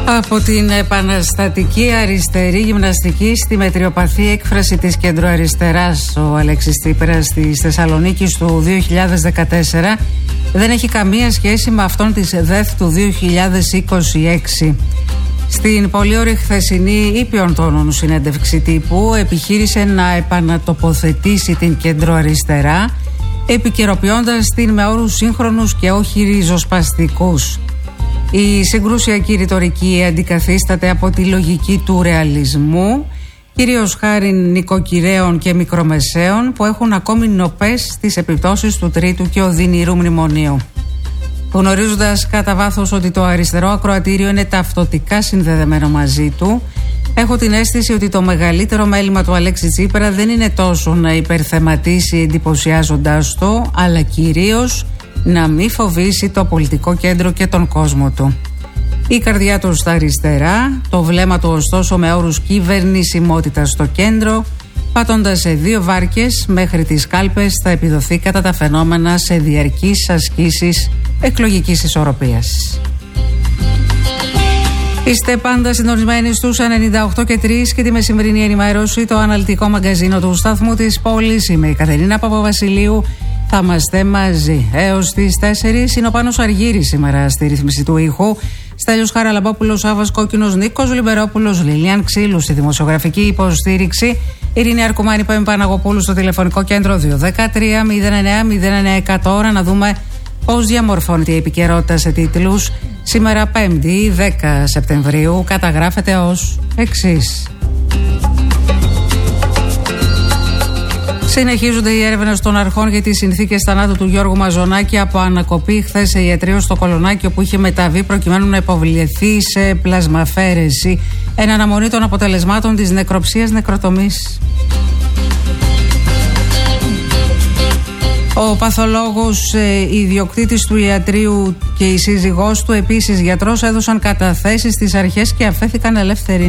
Από την επαναστατική αριστερή γυμναστική στη μετριοπαθή έκφραση της κεντροαριστεράς, ο Αλέξης Τσίπρας της Θεσσαλονίκης του 2014 δεν έχει καμία σχέση με αυτόν της ΔΕΘ του 2026. Στην πολύ ωραία χθεσινή ήπιον τόνων συνέντευξη τύπου επιχείρησε να επανατοποθετήσει την κεντροαριστερά, επικαιροποιώντας την με όρους σύγχρονους και όχι ριζοσπαστικούς. Η συγκρουσιακή ρητορική αντικαθίσταται από τη λογική του ρεαλισμού, κυρίως χάρη νοικοκυρέων και μικρομεσαίων που έχουν ακόμη νοπές στις επιπτώσεις του τρίτου και οδυνηρού μνημονίου. Γνωρίζοντας κατά βάθος ότι το αριστερό ακροατήριο είναι ταυτοτικά συνδεδεμένο μαζί του, έχω την αίσθηση ότι το μεγαλύτερο μέλημα του Αλέξη Τσίπρα δεν είναι τόσο να υπερθεματίσει εντυπωσιάζοντάς το, αλλά κυρίως να μην φοβήσει το πολιτικό κέντρο και τον κόσμο του. Η καρδιά του στα αριστερά, το βλέμμα του ωστόσο με όρους κυβερνησιμότητας στο κέντρο, πατώντας σε δύο βάρκες μέχρι τις κάλπες θα επιδοθεί κατά τα φαινόμενα σε διαρκείς ασκήσεις εκλογικής ισορροπίας. Είστε πάντα συντονισμένοι στους 98 και 3 και τη μεσημβρινή ενημέρωση, το αναλυτικό μαγκαζίνο του σταθμού της πόλης. Είμαι η Κατερίνα Παπαβασιλείου. Θα είμαστε μαζί έως τις 4. Είναι ο Πάνος Αργύρης σήμερα στη ρύθμιση του ήχου. Στέλιος Χαραλαμπόπουλος, Άβας Κόκκινος, Νίκος Λιμπερόπουλος, Λιλιάν Ξύλου στη δημοσιογραφική υποστήριξη. Ειρήνη Αρκουμάνη, Πέμι Παναγοπούλου στο τηλεφωνικό κέντρο 213-09-09-100. Τώρα να δούμε πώς διαμορφώνεται η επικαιρότητα σε τίτλους. Σήμερα 5η 10 Σεπτεμβρίου καταγράφεται ως εξής. Συνεχίζονται οι έρευνες των αρχών για τις συνθήκες θανάτου του Γιώργου Μαζονάκη από ανακοπή χθες σε ιατρείο στο Κολονάκι, όπου είχε μεταβεί προκειμένου να υποβληθεί σε πλασμαφέρεση εν αναμονή των αποτελεσμάτων της νεκροψίας νεκροτομής. Ο παθολόγος, ιδιοκτήτης του ιατρείου και η σύζυγός του, επίσης γιατρός, έδωσαν καταθέσεις στις αρχές και αφέθηκαν ελεύθεροι.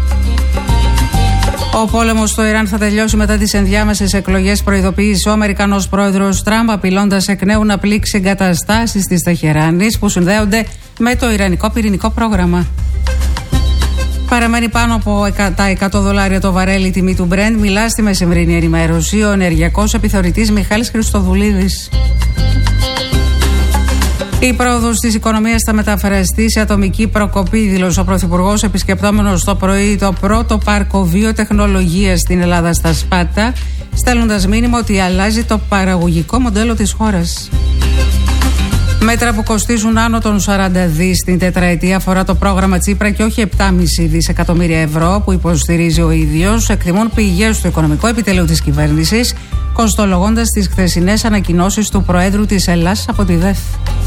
Ο πόλεμος στο Ιράν θα τελειώσει μετά τις ενδιάμεσες εκλογές, προειδοποίησε ο Αμερικανός πρόεδρος Τραμπ, απειλώντας εκ νέου να πλήξει εγκαταστάσεις της Τεχεράνης που συνδέονται με το ιρανικό πυρηνικό πρόγραμμα. Παραμένει πάνω από τα $100 το βαρέλι τιμή του Brent, μιλά στη μεσημβρινή ενημέρωση ο ενεργειακός επιθεωρητής Μιχάλης Χριστοδουλίδης. Η πρόοδος της οικονομίας θα μεταφραστεί σε ατομική προκοπή, δήλωσε ο Πρωθυπουργός, επισκεπτόμενος το πρωί το πρώτο πάρκο βιοτεχνολογίας στην Ελλάδα στα Σπάτα, στέλνοντας μήνυμα ότι αλλάζει το παραγωγικό μοντέλο της χώρας. Μέτρα που κοστίζουν άνω των 40 δις την τετραετία αφορά το πρόγραμμα Τσίπρα και όχι 7,5 δισεκατομμύρια ευρώ που υποστηρίζει ο ίδιος, εκτιμούν πηγές του Οικονομικού Επιτελείου της κυβέρνησης, κοστολογώντας τις χθεσινές ανακοινώσεις του Προέδρου της Ελλάδας από τη ΔΕΘ.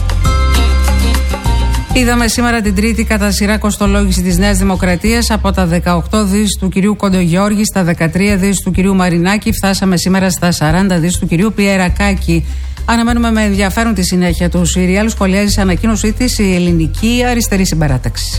Είδαμε σήμερα την τρίτη κατά σειρά κοστολόγηση της Νέας Δημοκρατίας, από τα 18 δις του κυρίου Κοντογιώργη στα 13 δις του κυρίου Μαρινάκη. Φτάσαμε σήμερα στα 40 δις του κυρίου Πιερακάκη. Αναμένουμε με ενδιαφέρον τη συνέχεια του. Η Ριάλ σχολιάζει σε ανακοίνωσή της η Ελληνική Αριστερή Συμπαράταξη.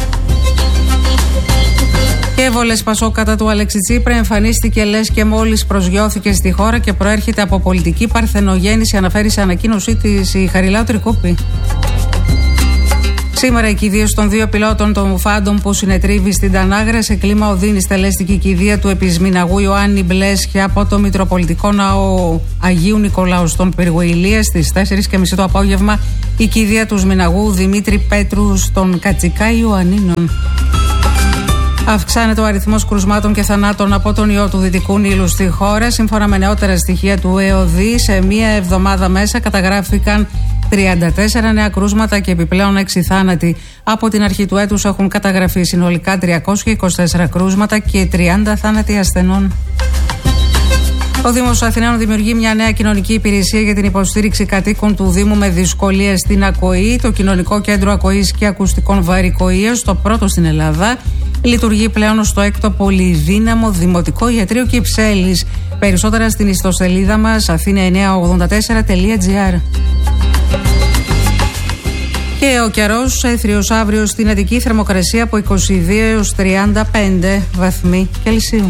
Και βολές Πασόκ κατά του Αλέξη Τσίπρα εμφανίστηκε λες και μόλις προσγειώθηκε στη χώρα και προέρχεται από πολιτική παρθενογέννηση, αναφέρει σε ανακοίνωσή της η Χαριλάου Τρικούπη. Σήμερα η κηδεία των δύο πιλότων των Φάντων που συνετρίβει στην Τανάγρα σε κλίμα οδύνη. Στελέστηκε η κηδεία του επισμηναγού Ιωάννη Μπλέσχια από το Μητροπολιτικό Ναό Αγίου Νικολάου στον Πύργο Ηλίας στις 4:30 το απόγευμα. Η κηδεία του Σμηναγού Δημήτρη Πέτρου στον Κατσικά Ιωαννίνων. Αυξάνεται ο αριθμός κρουσμάτων και θανάτων από τον ιό του Δυτικού Νείλου στη χώρα. Σύμφωνα με νεότερα στοιχεία του ΕΟΔΗ, σε μία εβδομάδα μέσα καταγράφηκαν 34 νέα κρούσματα και επιπλέον 6 θάνατοι. Από την αρχή του έτους έχουν καταγραφεί συνολικά 324 κρούσματα και 30 θάνατοι ασθενών. Ο Δήμος Αθηναίων δημιουργεί μια νέα κοινωνική υπηρεσία για την υποστήριξη κατοίκων του Δήμου με δυσκολίες στην ακοή. Το Κοινωνικό Κέντρο Ακοής και Ακουστικών Βαρικοείας, το πρώτο στην Ελλάδα, λειτουργεί πλέον στο 6ο πολυδύναμο Δημοτικό Ιατρείο Κυψέλης. Περισσότερα στην ιστοσελίδα μας athena984.gr. Και ο καιρός έθριος αύριο στην Αττική, θερμοκρασία από 22 έως 35 βαθμοί Κελσίου.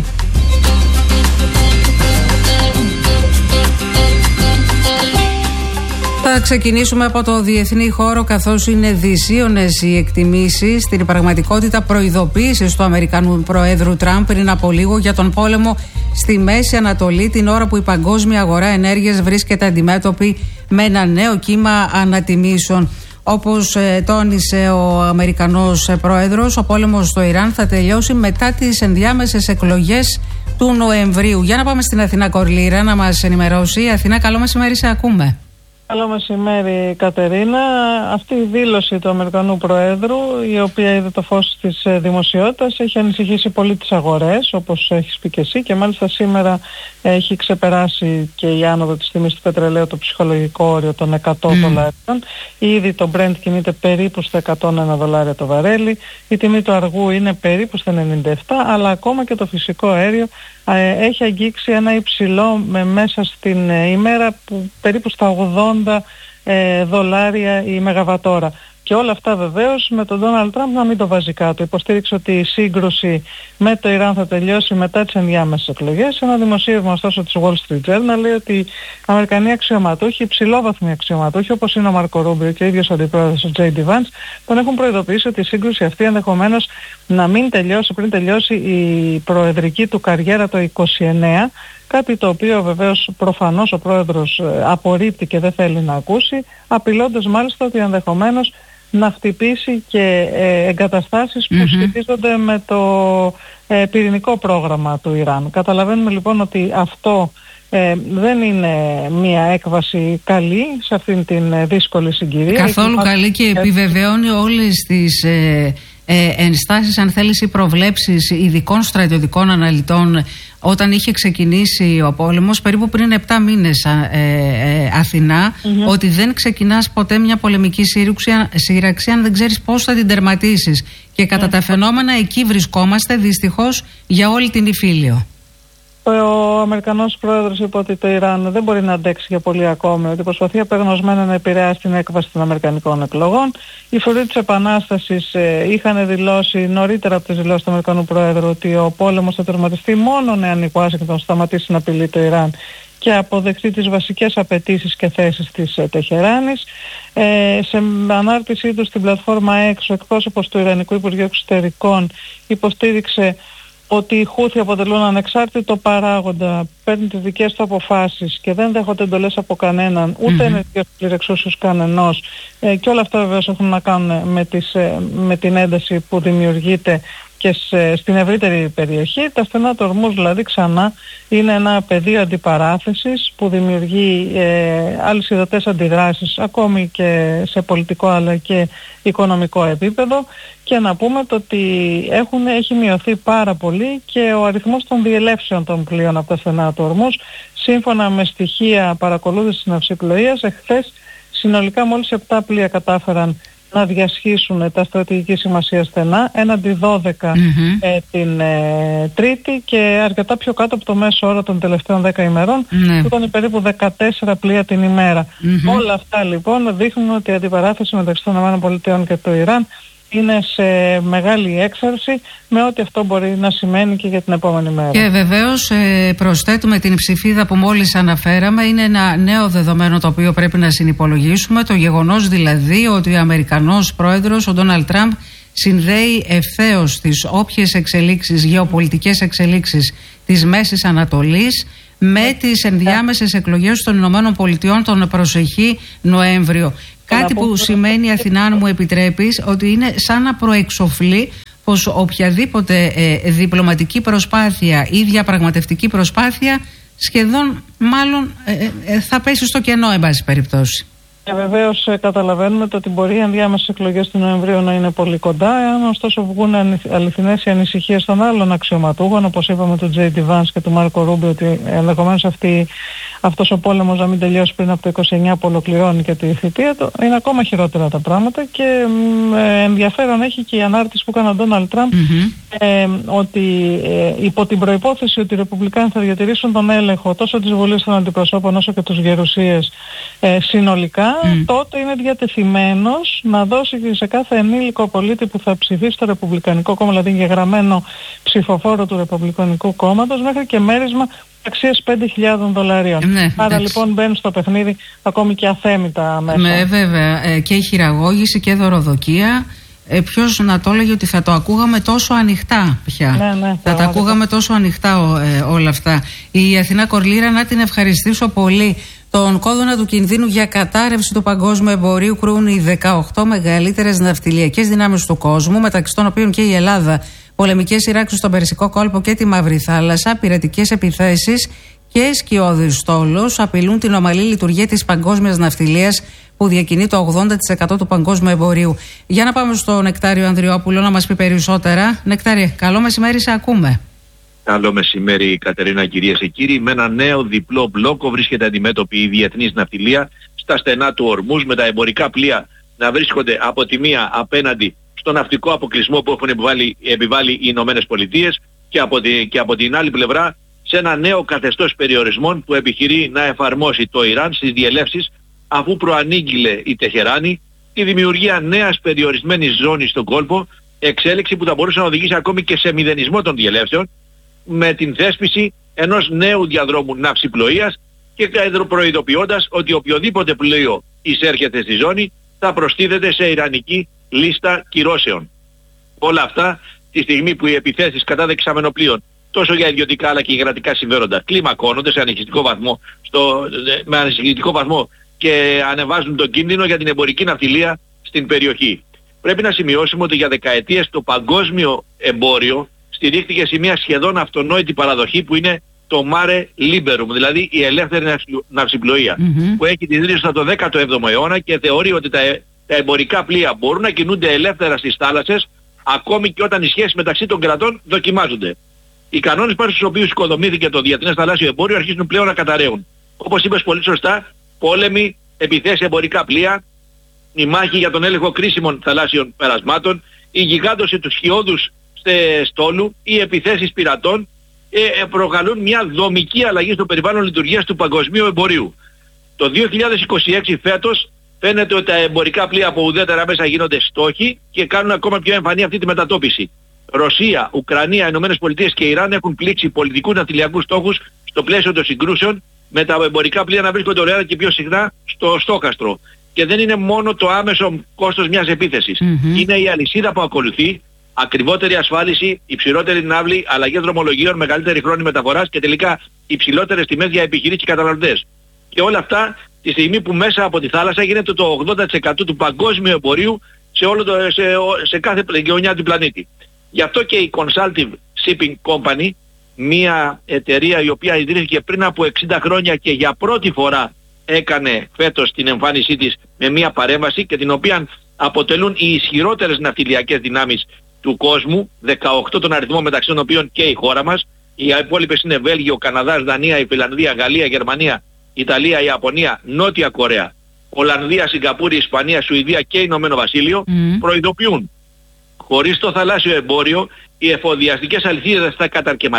Θα Θα ξεκινήσουμε από το διεθνή χώρο, καθώς είναι δυσίωνες οι εκτιμήσεις. Στην πραγματικότητα, προειδοποίησης του Αμερικανού Προέδρου Τραμπ πριν από λίγο για τον πόλεμο στη Μέση Ανατολή, την ώρα που η παγκόσμια αγορά ενέργειας βρίσκεται αντιμέτωπη με ένα νέο κύμα ανατιμήσεων. Όπως τόνισε ο Αμερικανός Πρόεδρος, ο πόλεμος στο Ιράν θα τελειώσει μετά τις ενδιάμεσες εκλογές του Νοεμβρίου. Για να πάμε στην Αθηνά Κορλήρα να μας ενημερώσει. Αθηνά, καλό μεσημέρι, σε ακούμε. Καλό μεσημέρι, Κατερίνα. Αυτή η δήλωση του Αμερικανού Προέδρου, η οποία είδε το φως της δημοσιότητας, έχει ανησυχήσει πολύ τις αγορές, όπως έχεις πει και εσύ, και μάλιστα σήμερα έχει ξεπεράσει και η άνοδο της τιμής του πετρελαίου το ψυχολογικό όριο των $100. Ήδη το Brent κινείται περίπου στα $101 το βαρέλι, η τιμή του αργού είναι περίπου στα 97, αλλά ακόμα και το φυσικό αέριο έχει αγγίξει ένα υψηλό μέσα στην ημέρα που περίπου στα $80 η μεγαβατόρα. Και όλα αυτά βεβαίως με τον Ντόναλντ Τραμπ να μην το βάζει κάτω. Υποστήριξε ότι η σύγκρουση με το Ιράν θα τελειώσει μετά τις ενδιάμεσες εκλογές. Ένα δημοσίευμα ωστόσο της Wall Street Journal λέει ότι οι Αμερικανοί αξιωματούχοι, υψηλόβαθμοι αξιωματούχοι, όπως είναι ο Μάρκο Ρούμπιο και ο ίδιος ο αντιπρόεδρος ο Τζέι Ντι Βαντς, τον έχουν προειδοποιήσει ότι η σύγκρουση αυτή ενδεχομένως να μην τελειώσει πριν τελειώσει η προεδρική του καριέρα το 29. Κάτι το οποίο βεβαίως προφανώς ο πρόεδρος απορρίπτει και δεν θέλει να ακούσει, απειλώντας μάλιστα ότι ενδεχομένως να χτυπήσει και εγκαταστάσεις που σχετίζονται με το πυρηνικό πρόγραμμα του Ιράν. Καταλαβαίνουμε λοιπόν ότι αυτό δεν είναι μια έκβαση καλή σε αυτήν την δύσκολη συγκυρία. Καθόλου καλή, και επιβεβαιώνει όλες τις ενστάσεις, αν θέλεις, οι προβλέψεις ειδικών στρατιωτικών αναλυτών όταν είχε ξεκινήσει ο πόλεμος περίπου πριν 7 μήνες, Αθηνά, ότι δεν ξεκινάς ποτέ μια πολεμική σύραξη αν δεν ξέρεις πώς θα την τερματίσεις, και κατά τα φαινόμενα εκεί βρισκόμαστε δυστυχώς για όλη την Ιφίλιο. Ο Αμερικανός Πρόεδρος είπε ότι το Ιράν δεν μπορεί να αντέξει για πολύ ακόμη, ότι προσπαθεί απεγνωσμένα να επηρεάσει την έκβαση των Αμερικανικών εκλογών. Οι φορείς της Επανάστασης είχαν δηλώσει νωρίτερα από τις δηλώσεις του Αμερικανού Πρόεδρου ότι ο πόλεμος θα τερματιστεί μόνο εάν η Ουάσιγκτον σταματήσει να απειλεί το Ιράν και αποδεχτεί τις βασικές απαιτήσεις και θέσεις της Τεχεράνης. Σε ανάρτησή του στην πλατφόρμα X, ο εκπρόσωπος του Ιρανικού Υπουργείου Εξωτερικών υποστήριξε ότι οι Χούθι αποτελούν ανεξάρτητο παράγοντα, παίρνουν τις δικές του αποφάσεις και δεν δέχονται εντολές από κανέναν, ούτε ενεργειακούς πληρεξούσιους κανενός, και όλα αυτά βεβαίως έχουν να κάνουν με την ένταση που δημιουργείται και στην ευρύτερη περιοχή. Τα στενά του Ορμούζ δηλαδή ξανά είναι ένα πεδίο αντιπαράθεσης που δημιουργεί αλυσιδωτές αντιδράσεις ακόμη και σε πολιτικό αλλά και οικονομικό επίπεδο, και να πούμε το ότι έχει μειωθεί πάρα πολύ και ο αριθμός των διελεύσεων των πλοίων από τα στενά του Ορμούζ. Σύμφωνα με στοιχεία παρακολούθησης της ναυσιπλοείας, εχθές συνολικά μόλις 7 πλοία κατάφεραν να διασχίσουν τα στρατηγική σημασία στενά, έναντι 12 την Τρίτη, και αρκετά πιο κάτω από το μέσο όρο των τελευταίων 10 ημερών, που ήταν περίπου 14 πλοία την ημέρα. Όλα αυτά λοιπόν δείχνουν ότι η αντιπαράθεση μεταξύ των ΗΠΑ και του Ιράν είναι σε μεγάλη έξαρση, με ό,τι αυτό μπορεί να σημαίνει και για την επόμενη μέρα. Και βεβαίως προσθέτουμε την ψηφίδα που μόλις αναφέραμε. Είναι ένα νέο δεδομένο το οποίο πρέπει να συνυπολογίσουμε, το γεγονός δηλαδή ότι ο Αμερικανός Πρόεδρος, ο Ντόναλντ Τραμπ, συνδέει ευθέως τις όποιες εξελίξεις, γεωπολιτικές εξελίξεις της Μέσης Ανατολής με τις ενδιάμεσες εκλογές των Ηνωμένων Πολιτειών τον προσεχή Νοέμβριο. Κάτι που σημαίνει, Αθηνά, αν μου επιτρέπεις, ότι είναι σαν να προεξοφλεί πως οποιαδήποτε διπλωματική προσπάθεια ή διαπραγματευτική προσπάθεια σχεδόν μάλλον θα πέσει στο κενό, εν πάση περιπτώσει. Βεβαίως καταλαβαίνουμε ότι μπορεί οι ενδιάμεσες εκλογές του Νοεμβρίου να είναι πολύ κοντά. Αν ωστόσο βγουν αληθινές οι ανησυχίες των άλλων αξιωματούχων, όπως είπαμε του Τζέι Ντι Βαντς και του Μάρκο Ρούμπιο, ότι ενδεχομένως αυτός ο πόλεμος να μην τελειώσει πριν από το 29 που ολοκληρώνει και τη θητεία του, είναι ακόμα χειρότερα τα πράγματα. Και ενδιαφέρον έχει και η ανάρτηση που έκανε ο Ντόναλντ Τραμπ, ότι υπό την προϋπόθεση ότι οι Ρεπουμπλικάνοι θα διατηρήσουν τον έλεγχο τόσο της Βουλής των Αντιπροσώπων όσο και τους γερουσίες συνολικά, τότε είναι διατεθειμένος να δώσει σε κάθε ενήλικο πολίτη που θα ψηφίσει το Ρεπουμπλικανικό Κόμμα, δηλαδή εγγεγραμμένο ψηφοφόρο του Ρεπουμπλικανικού Κόμματος, μέχρι και μέρισμα αξίας $5.000. Ναι, άρα λοιπόν μπαίνουν στο παιχνίδι ακόμη και αθέμητα μέσα. Ναι, βέβαια. Και η χειραγώγηση και δωροδοκία. Ποιος να το έλεγε ότι θα το ακούγαμε τόσο ανοιχτά πια. Ναι, θα τα ακούγαμε τόσο ανοιχτά όλα αυτά. Η Αθηνά Κορλήρα, να την ευχαριστήσω πολύ. Τον κόδωνα του κινδύνου για κατάρρευση του παγκόσμιου εμπορίου κρούν οι 18 μεγαλύτερες ναυτιλιακές δυνάμεις του κόσμου, μεταξύ των οποίων και η Ελλάδα. Πολεμικές σειράξεις στον Περσικό κόλπο και τη Μαύρη Θάλασσα, πειρατικές επιθέσεις και σκιώδης στόλος απειλούν την ομαλή λειτουργία της παγκόσμιας ναυτιλίας που διακινεί το 80% του παγκόσμιου εμπορίου. Για να πάμε στο Νεκτάριο Ανδριόπουλο να μας πει περισσότερα. Νεκτάριε, καλό μεσημέρι, σε ακούμε. Καλό μεσημέρι, Κατερίνα, κυρίες και κύριοι. Με ένα νέο διπλό μπλόκο βρίσκεται αντιμέτωπη η διεθνής ναυτιλία στα στενά του Ορμούζ, με τα εμπορικά πλοία να βρίσκονται από τη μία απέναντι στο ναυτικό αποκλεισμό που έχουν επιβάλει οι Ηνωμένες Πολιτείες και από την άλλη πλευρά σε ένα νέο καθεστώς περιορισμών που επιχειρεί να εφαρμόσει το Ιράν στις διελεύσεις, αφού προανήγγειλε η Τεχεράνη τη δημιουργία νέας περιορισμένης ζώνης στον κόλπο, εξέλιξη που θα μπορούσε να οδηγήσει ακόμη και σε μηδενισμό των διελεύσεων, με την θέσπιση ενός νέου διαδρόμου ναυσιπλοείας και προειδοποιώντας ότι οποιοδήποτε πλοίο εισέρχεται στη ζώνη θα προστίθεται σε ιρανική λίστα κυρώσεων. Όλα αυτά τη στιγμή που οι επιθέσεις κατά δεξαμενοπλοίων τόσο για ιδιωτικά αλλά και για κρατικά συμφέροντα κλιμακώνονται σε με ανησυχητικό βαθμό και ανεβάζουν τον κίνδυνο για την εμπορική ναυτιλία στην περιοχή. Πρέπει να σημειώσουμε ότι για δεκαετίες το παγκόσμιο εμπόριο στηρίχθηκε σε μια σχεδόν αυτονόητη παραδοχή που είναι το Mare Liberum, δηλαδή η ελεύθερη ναυσιπλοεία, που έχει τη δρύση το 17ο αιώνα και θεωρεί ότι τα εμπορικά πλοία μπορούν να κινούνται ελεύθερα στις θάλασσες ακόμη και όταν οι σχέσεις μεταξύ των κρατών δοκιμάζονται. Οι κανόνες πάνω στους οποίους οικοδομήθηκε το διεθνές θαλάσσιο εμπόριο αρχίζουν πλέον να καταρρέουν. Όπως είπες πολύ σωστά, πόλεμοι, επιθέσεις εμπορικά πλοία, η μάχη για τον έλεγχο κρίσιμων θαλάσσιων περασμάτων, η γιγάντωση του σκιώδους στόλου, οι επιθέσεις πειρατών προκαλούν μια δομική αλλαγή στο περιβάλλον λειτουργίας του παγκοσμίου εμπορίου. Το 2026 φέτος φαίνεται ότι τα εμπορικά πλοία από ουδέτερα μέσα γίνονται στόχοι και κάνουν ακόμα πιο εμφανή αυτή τη μετατόπιση. Ρωσία, Ουκρανία, Ηνωμένες Πολιτείες και Ιράν έχουν πλήξει πολιτικούς ναυτιλιακούς στόχους στο πλαίσιο των συγκρούσεων, με τα εμπορικά πλοία να βρίσκονται ωραία και πιο συχνά στο στόχαστρο. Και δεν είναι μόνο το άμεσο κόστος μιας επίθεσης. Είναι η αλυσίδα που ακολουθεί, ακριβότερη ασφάλιση, υψηλότερη ναύλη, αλλαγές δρομολογίων, μεγαλύτερη χρόνη μεταφοράς και τελικά υψηλότερες τιμές για επιχειρήσεις και καταναλωτές. Και όλα αυτά τη στιγμή που μέσα από τη θάλασσα γίνεται το 80% του παγκόσμιου εμπορίου σε κάθε γειτονιά του πλανήτη. Γι' αυτό και η Consultive Shipping Company, μια εταιρεία η οποία ιδρύθηκε πριν από 60 χρόνια και για πρώτη φορά έκανε φέτος την εμφάνισή της με μια παρέμβαση και την οποία αποτελούν οι ισχυρότερες ναυτιλιακές δυνάμεις του κόσμου, 18 τον αριθμό μεταξύ των οποίων και η χώρα μας. Οι υπόλοιπες είναι Βέλγιο, Καναδάς, Δανία, η Φιλανδία, Γαλλία, Γερμανία, Ιταλία, Ιαπωνία, Νότια Κορέα, Ολλανδία, Σιγκαπούρη, Ισπανία, Σουηδία και Ηνωμένο Βασίλειο, προειδοποιούν. Χωρίς το θαλάσσιο εμπόριο, οι εφοδιαστικές αλυσίδες θα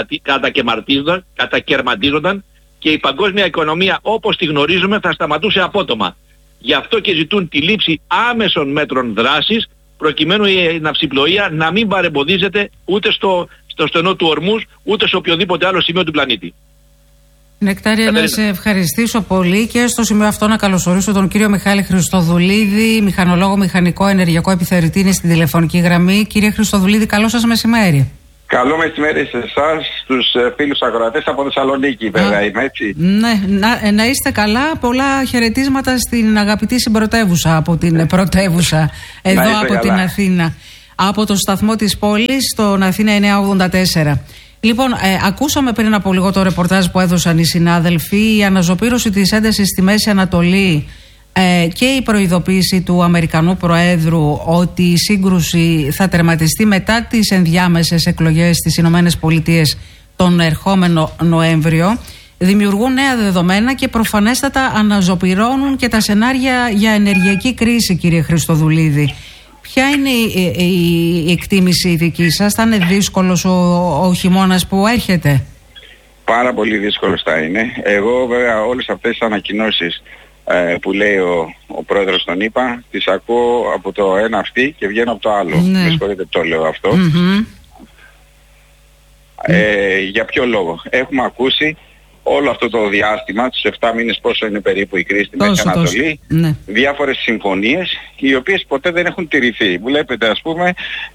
κατακαιρματίζονταν και η παγκόσμια οικονομία όπως τη γνωρίζουμε θα σταματούσε απότομα. Γι' αυτό και ζητούν τη λήψη άμεσων μέτρων δράσης, προκειμένου η ναυσιπλοεία να μην παρεμποδίζεται ούτε στο στενό του Ορμούζ, ούτε σε οποιοδήποτε άλλο σημείο του πλανήτη. Νεκτάρια, να σε ευχαριστήσω πολύ και στο σημείο αυτό να καλωσορίσω τον κύριο Μιχάλη Χριστοδουλίδη, μηχανολόγο, μηχανικό, ενεργειακό επιθεωρητή, είναι στην τηλεφωνική γραμμή. Κύριε Χριστοδουλίδη, καλό σας μεσημέρι. Καλό μεσημέρι σε εσάς, στους φίλους ακροατές από Θεσσαλονίκη, βέβαια είμαι, έτσι. Ναι, να είστε καλά. Πολλά χαιρετίσματα στην αγαπητή συμπρωτεύουσα από την πρωτεύουσα εδώ από την Αθήνα. Από το σταθμό της πόλης, στον Αθήνα 984. Λοιπόν, ακούσαμε πριν από λίγο το ρεπορτάζ που έδωσαν οι συνάδελφοι, η αναζωπήρωση της έντασης στη Μέση Ανατολή και η προειδοποίηση του Αμερικανού Προέδρου ότι η σύγκρουση θα τερματιστεί μετά τις ενδιάμεσες εκλογές στις Ηνωμένες Πολιτείες τον ερχόμενο Νοέμβριο, δημιουργούν νέα δεδομένα και προφανέστατα αναζωπυρώνουν και τα σενάρια για ενεργειακή κρίση, κύριε Χριστοδουλίδη. Ποια είναι η εκτίμηση δική σας? Θα είναι δύσκολος ο χειμώνας που έρχεται? Πάρα πολύ δύσκολος θα είναι. Εγώ βέβαια όλες αυτές τις ανακοινώσεις που λέει ο πρόεδρος των ΗΠΑ τις ακούω από το ένα αυτή και βγαίνω από το άλλο. Ναι. Με συγχωρείτε που το λέω αυτό. Για ποιο λόγο? Έχουμε ακούσει όλο αυτό το διάστημα, τους 7 μήνες πόσο είναι περίπου η κρίση στη Μέση Ανατολή, ναι, διάφορες συμφωνίες οι οποίες ποτέ δεν έχουν τηρηθεί. Βλέπετε, ας πούμε,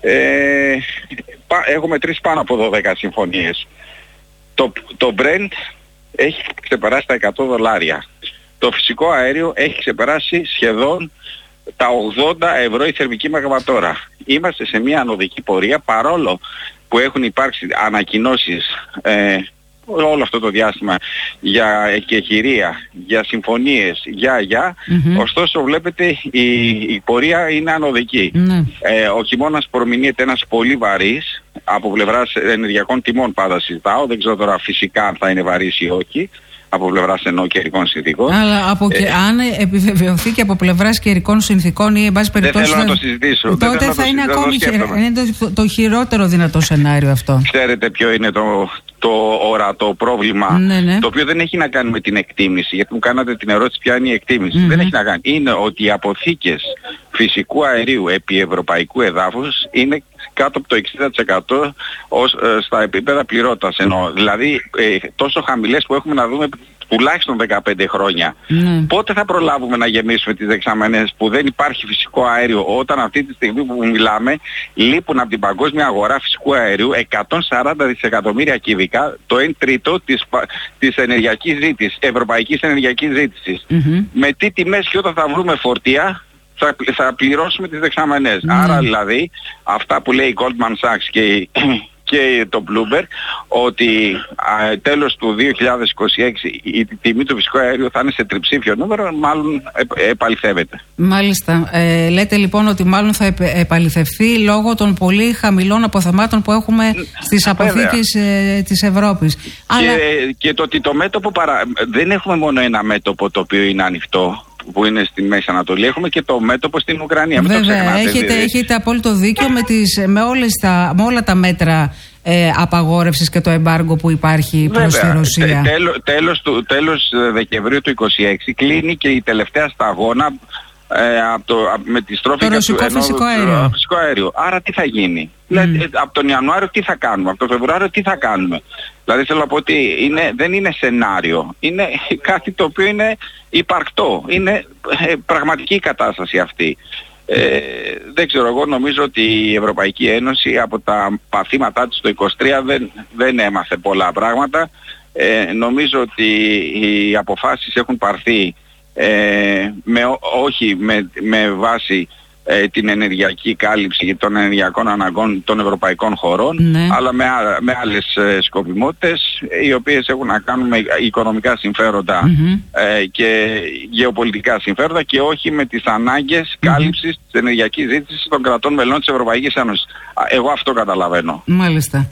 έχω μετρήσει πάνω από 12 συμφωνίες. Το Brent έχει ξεπεράσει τα $100. Το φυσικό αέριο έχει ξεπεράσει σχεδόν τα 80 ευρώ η θερμική μεγαβατόρα. Είμαστε σε μια ανωδική πορεία, παρόλο που έχουν υπάρξει ανακοινώσεις όλο αυτό το διάστημα για εκεχηρία, για συμφωνίες, ωστόσο βλέπετε η πορεία είναι ανωδική. Ο χειμώνας προμηνύεται ένας πολύ βαρύς, από πλευράς ενεργειακών τιμών πάντα συζητάω, δεν ξέρω τώρα φυσικά αν θα είναι βαρύς ή όχι, από πλευράς εννοώ καιρικών συνθήκων. Αλλά αν επιβεβαιωθεί και από πλευράς καιρικών συνθήκων ή εν πάση περιπτώσει. Δεν θέλω να το συζητήσω. Τότε θα είναι ακόμη το χειρότερο δυνατό σενάριο αυτό. Ξέρετε ποιο είναι το ορατό πρόβλημα, το οποίο δεν έχει να κάνει με την εκτίμηση, γιατί μου κάνατε την ερώτηση ποια είναι η εκτίμηση. Δεν έχει να κάνει. Είναι ότι οι αποθήκες φυσικού αερίου επί ευρωπαϊκού εδάφους είναι κάτω από το 60% στα επίπεδα πληρότητας. Δηλαδή τόσο χαμηλές που έχουμε να δούμε τουλάχιστον 15 χρόνια. Πότε θα προλάβουμε να γεμίσουμε τις δεξαμενές που δεν υπάρχει φυσικό αέριο, όταν αυτή τη στιγμή που μιλάμε λείπουν από την παγκόσμια αγορά φυσικού αερίου 140 δισεκατομμύρια κύβικα, το 1 τρίτο της ενεργειακής ζήτησης, ευρωπαϊκής ενεργειακής ζήτησης. Με τι τιμές και όταν θα βρούμε φορτία θα πληρώσουμε τις δεξαμενές. Άρα δηλαδή αυτά που λέει η Goldman Sachs και το Bloomberg, ότι τέλος του 2026 η τιμή του φυσικού αερίου θα είναι σε τριψήφιο νούμερο, μάλλον επαληθεύεται. Μάλιστα. Λέτε λοιπόν ότι μάλλον θα επαληθευθεί λόγω των πολύ χαμηλών αποθεμάτων που έχουμε στις αποθήκες της Ευρώπης. Και το ότι το μέτωπο δεν έχουμε μόνο ένα μέτωπο το οποίο είναι ανοιχτό, που είναι στη Μέση Ανατολή, έχουμε και το μέτωπο στην Ουκρανία. Βέβαια, έχετε απόλυτο δίκιο με όλα τα μέτρα απαγόρευσης και το εμπάργκο που υπάρχει προς τη Ρωσία. Τέλος Δεκεμβρίου του 2026 κλείνει και η τελευταία σταγόνα με τη στροφή του φυσικό αέριο. Άρα τι θα γίνει? Δηλαδή, από τον Ιανουάριο τι θα κάνουμε? Από τον Φεβρουάριο τι θα κάνουμε? Δηλαδή θέλω να πω ότι δεν είναι σενάριο. Είναι κάτι το οποίο είναι υπαρκτό. Είναι πραγματική κατάσταση αυτή. Δεν ξέρω, εγώ νομίζω ότι η Ευρωπαϊκή Ένωση από τα παθήματά της το 2023 δεν έμαθε πολλά πράγματα. Νομίζω ότι οι αποφάσεις έχουν πάρθει όχι με βάση την ενεργειακή κάλυψη των ενεργειακών αναγκών των ευρωπαϊκών χωρών, αλλά με άλλες σκοπιμότητες, οι οποίες έχουν να κάνουν με οικονομικά συμφέροντα και γεωπολιτικά συμφέροντα, και όχι με τις ανάγκες κάλυψης της ενεργειακής ζήτησης των κρατών μελών της Ευρωπαϊκής Ένωσης. Εγώ αυτό καταλαβαίνω. Μάλιστα.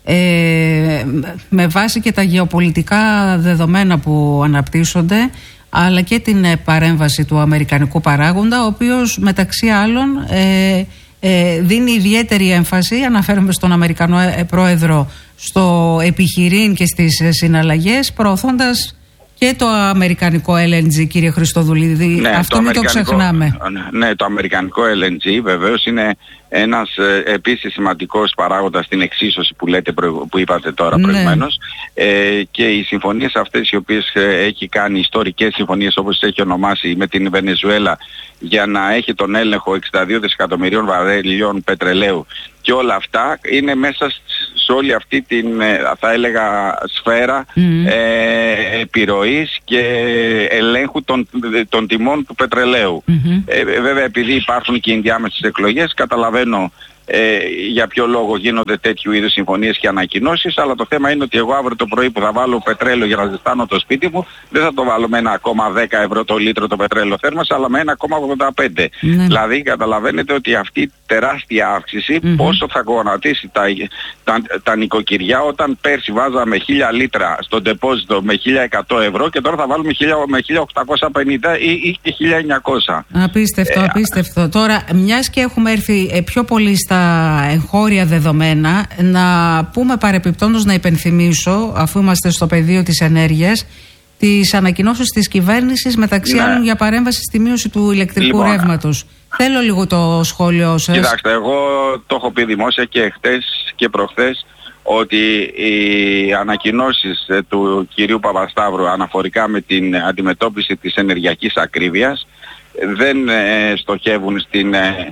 Με βάση και τα γεωπολιτικά δεδομένα που αναπτύσσονται, αλλά και την παρέμβαση του αμερικανικού παράγοντα, ο οποίος μεταξύ άλλων δίνει ιδιαίτερη έμφαση, αναφέρομαι στον Αμερικανό πρόεδρο, στο επιχειρήν και στις συναλλαγές, προωθώντας και το αμερικανικό LNG, κύριε Χριστοδουλίδη. Αυτό μην το ξεχνάμε. Ναι, το αμερικανικό LNG βεβαίως είναι ένας επίσης σημαντικός παράγοντας στην εξίσωση που είπατε τώρα προηγουμένως, και οι συμφωνίες αυτές οι οποίες έχει κάνει, ιστορικές συμφωνίες όπως τις έχει ονομάσει, με την Βενεζουέλα για να έχει τον έλεγχο 62 δισεκατομμυρίων βαρέλιων πετρελαίου, και όλα αυτά είναι μέσα σε όλη αυτή την, θα έλεγα, σφαίρα επιρροής και ελέγχου των τιμών του πετρελαίου. Βέβαια, επειδή υπάρχουν και ενδιάμεσες εκλογές, καταλαβαίνω για ποιο λόγο γίνονται τέτοιου είδους συμφωνίες και ανακοινώσεις, αλλά το θέμα είναι ότι εγώ αύριο το πρωί που θα βάλω πετρέλαιο για να ζεστάνω το σπίτι μου, δεν θα το βάλω με 1,10 ευρώ το λίτρο το πετρέλαιο θέρμανσης, αλλά με 1,85. Δηλαδή καταλαβαίνετε ότι αυτή η τεράστια αύξηση πόσο θα γονατίσει τα νοικοκυριά, όταν πέρσι βάζαμε 1.000 λίτρα στο ντεπόζιτο με 1.100 ευρώ και τώρα θα βάλουμε με 1.850 ή 1.900. Απίστευτο. Τώρα, μιας και έχουμε έρθει πιο πολύ στα εγχώρια δεδομένα, να πούμε παρεπιπτόντως, να υπενθυμίσω, αφού είμαστε στο πεδίο της ενέργειας, τις ανακοινώσεις της κυβέρνησης, μεταξύ άλλων για παρέμβαση στη μείωση του ηλεκτρικού ρεύματος. Θέλω λίγο το σχόλιο σας. Κοιτάξτε, εγώ το έχω πει δημόσια και χτες και προχθές, ότι οι ανακοινώσεις του κυρίου Παπασταύρου αναφορικά με την αντιμετώπιση της ενεργειακής ακρίβειας δεν στοχεύουν στην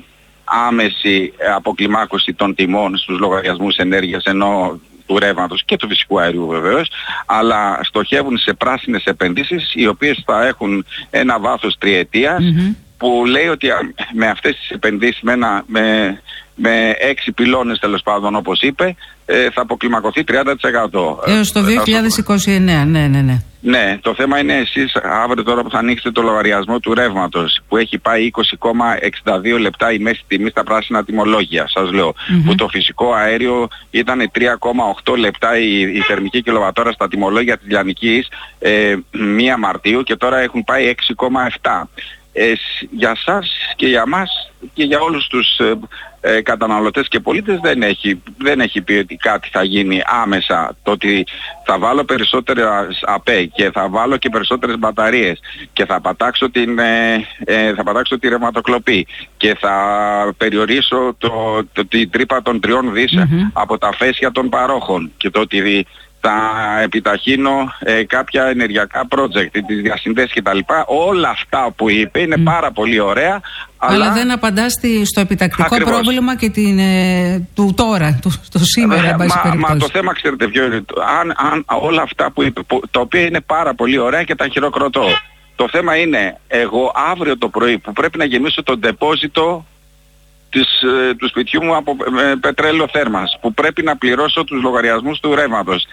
άμεση αποκλιμάκωση των τιμών στους λογαριασμούς ενέργειας, ενώ του ρεύματος και του φυσικού αερίου βεβαίως, αλλά στοχεύουν σε πράσινες επενδύσεις οι οποίες θα έχουν ένα βάθος τριετίας, που λέει ότι με αυτές τις επενδύσεις, με 6 πυλώνες τέλος πάντων όπως είπε, θα αποκλιμακωθεί 30%. Έως το 2029, ναι. Ναι, το θέμα είναι εσείς αύριο τώρα που θα ανοίξετε το λογαριασμό του ρεύματος, που έχει πάει 20,62 λεπτά η μέση τιμή στα πράσινα τιμολόγια, σας λέω, που το φυσικό αέριο ήταν 3,8 λεπτά η θερμική κιλοβατόρα στα τιμολόγια της Λιανικής 1 Μαρτίου και τώρα έχουν πάει 6,7. Για σας και για μας και για όλους τους καταναλωτές και πολίτες δεν έχει πει ότι κάτι θα γίνει άμεσα. Το ότι θα βάλω περισσότερα ΑΠΕ και θα βάλω και περισσότερες μπαταρίες και θα πατάξω τη ρευματοκλοπή και θα περιορίσω την τρύπα των 3 δις από τα φέσια των παρόχων και το ότι θα επιταχύνω κάποια ενεργειακά project, τις διασυνδέσεις κτλ. Όλα αυτά που είπε είναι πάρα πολύ ωραία. Αλλά δεν απαντά στο επιτακτικό πρόβλημα και του τώρα, το σήμερα. Μα το θέμα ξέρετε ποιο είναι. Αν όλα αυτά που είπε, τα οποία είναι πάρα πολύ ωραία και τα χειροκροτώ. Το θέμα είναι εγώ αύριο το πρωί που πρέπει να γεμίσω το ντεπόζιτο του σπιτιού μου από πετρέλαιο θέρμας, που πρέπει να πληρώσω τους λογαριασμούς του ρεύματος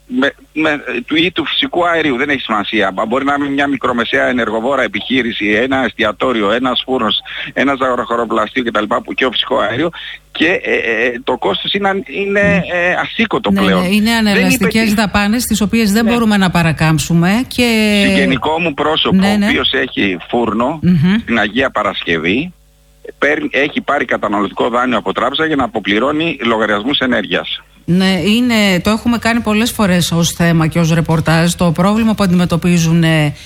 ή του φυσικού αερίου, δεν έχει σημασία. Μπορεί να είναι μια μικρομεσαία ενεργοβόρα επιχείρηση, ένα εστιατόριο, ένας φούρνος, ένα ζαχαροπλαστείο κτλ. Και ο φυσικό αέριο, και το κόστος είναι ασήκωτο πλέον. Είναι ανελαστικές δαπάνες τις οποίες δεν μπορούμε να παρακάμψουμε. Συγγενικό μου πρόσωπο, ο οποίος έχει φούρνο στην Αγία Παρασκευή, έχει πάρει καταναλωτικό δάνειο από τράπεζα για να αποπληρώνει λογαριασμούς ενέργειας. Ναι, το έχουμε κάνει πολλές φορές ως θέμα και ως ρεπορτάζ το πρόβλημα που αντιμετωπίζουν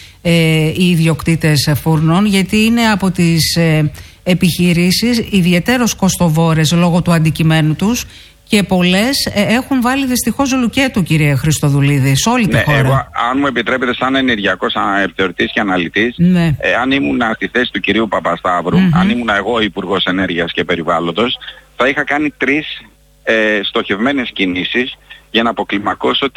οι ιδιοκτήτες φούρνων, γιατί είναι από τις επιχειρήσεις ιδιαιτέρως κοστοβόρες λόγω του αντικειμένου τους και πολλές έχουν βάλει δυστυχώς λουκέτου, κύριε Χριστοδουλίδη, σε όλη τη χώρα. Εγώ, αν μου επιτρέπετε, σαν ενεργειακός επιθεωρητής και αναλυτής, αν ήμουν στη θέση του κυρίου Παπασταύρου, αν ήμουν εγώ Υπουργός Ενέργειας και Περιβάλλοντος, θα είχα κάνει 3 στοχευμένες κινήσεις για να αποκλιμακώσω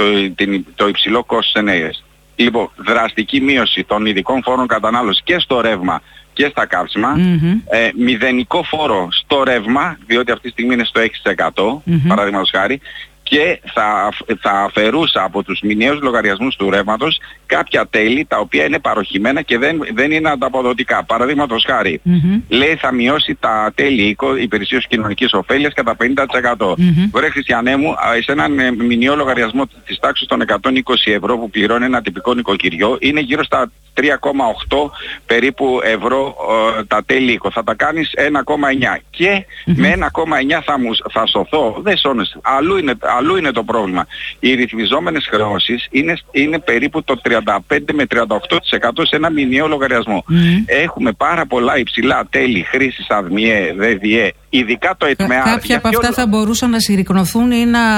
το υψηλό κόστος ενέργειας. Λοιπόν, δραστική μείωση των ειδικών φόρων κατανάλωσης και στο ρεύμα και στα καύσιμα, μηδενικό φόρο στο ρεύμα, διότι αυτή τη στιγμή είναι στο 6%, παραδείγματος χάρη, και θα αφαιρούσα από τους μηνιαίους λογαριασμούς του ρεύματος κάποια τέλη τα οποία είναι παροχημένα και δεν είναι ανταποδοτικά. Παραδείγματος χάρη, λέει θα μειώσει τα τέλη υπηρεσίας κοινωνικής ωφέλειας κατά 50%. Βρε Χριστιανέ μου, σε έναν μηνιαίο λογαριασμό της τάξης των 120 ευρώ που πληρώνει ένα τυπικό νοικοκυριό, είναι γύρω στα 3,8 περίπου ευρώ τα τέλη οίκο. Θα τα κάνεις 1,9 και με 1,9 θα σωθώ. Δεν σώνεσαι. Αλλού είναι το πρόβλημα. Οι ρυθμιζόμενες χρεώσεις είναι περίπου το 35 με 38% σε ένα μηνιαίο λογαριασμό. Έχουμε πάρα πολλά υψηλά τέλη χρήσης ΑΔΜΙΕ, ΔΔΕ, ειδικά το ΕΤΜΕΑ. Κάποια από αυτά θα μπορούσαν να συρρικνωθούν ή να...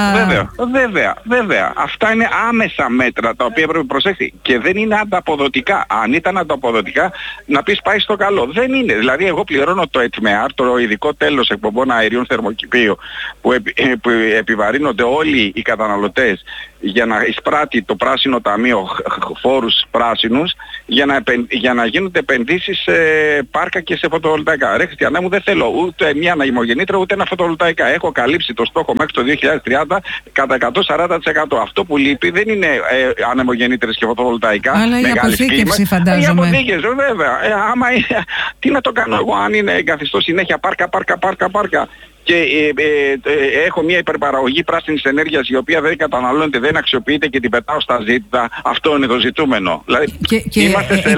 Βέβαια. Αυτά είναι άμεσα μέτρα τα οποία πρέπει να προσέξει και δεν είναι ανταποδοτικά. Αν ήταν ανταποδοτικά, να πεις πάει στο καλό. Δεν είναι. Δηλαδή, εγώ πληρώνω το ΕΤΜΕΑΡ, το ειδικό τέλος εκπομπών αερίων θερμοκηπίου, που επιβαρύνονται όλοι οι καταναλωτές για να εισπράττει το πράσινο ταμείο φόρους πράσινους, για να γίνονται επενδύσεις σε πάρκα και σε φωτοβολταϊκά. Ρε Χριστιανέ μου, δεν θέλω ούτε μια ανεμογεννήτρια ούτε ένα φωτοβολταϊκά. Έχω καλύψει το στόχο μέχρι το 2030 κατά 140%. Αυτό που λείπει δεν είναι ανεμογεννήτρες και φωτοβολταϊκά. Αλλά η αποθήκευση, φαντάζομαι. Η αποθήκευση, βέβαια. Τι να το κάνω εγώ αν είναι εγκαθιστώ συνέχεια πάρκα. Και έχω μια υπερπαραγωγή πράσινης ενέργειας η οποία δεν καταναλώνεται, δεν αξιοποιείται και την πετάω στα ζήτητα. Αυτό είναι το ζητούμενο. Δηλαδή, είμαστε σε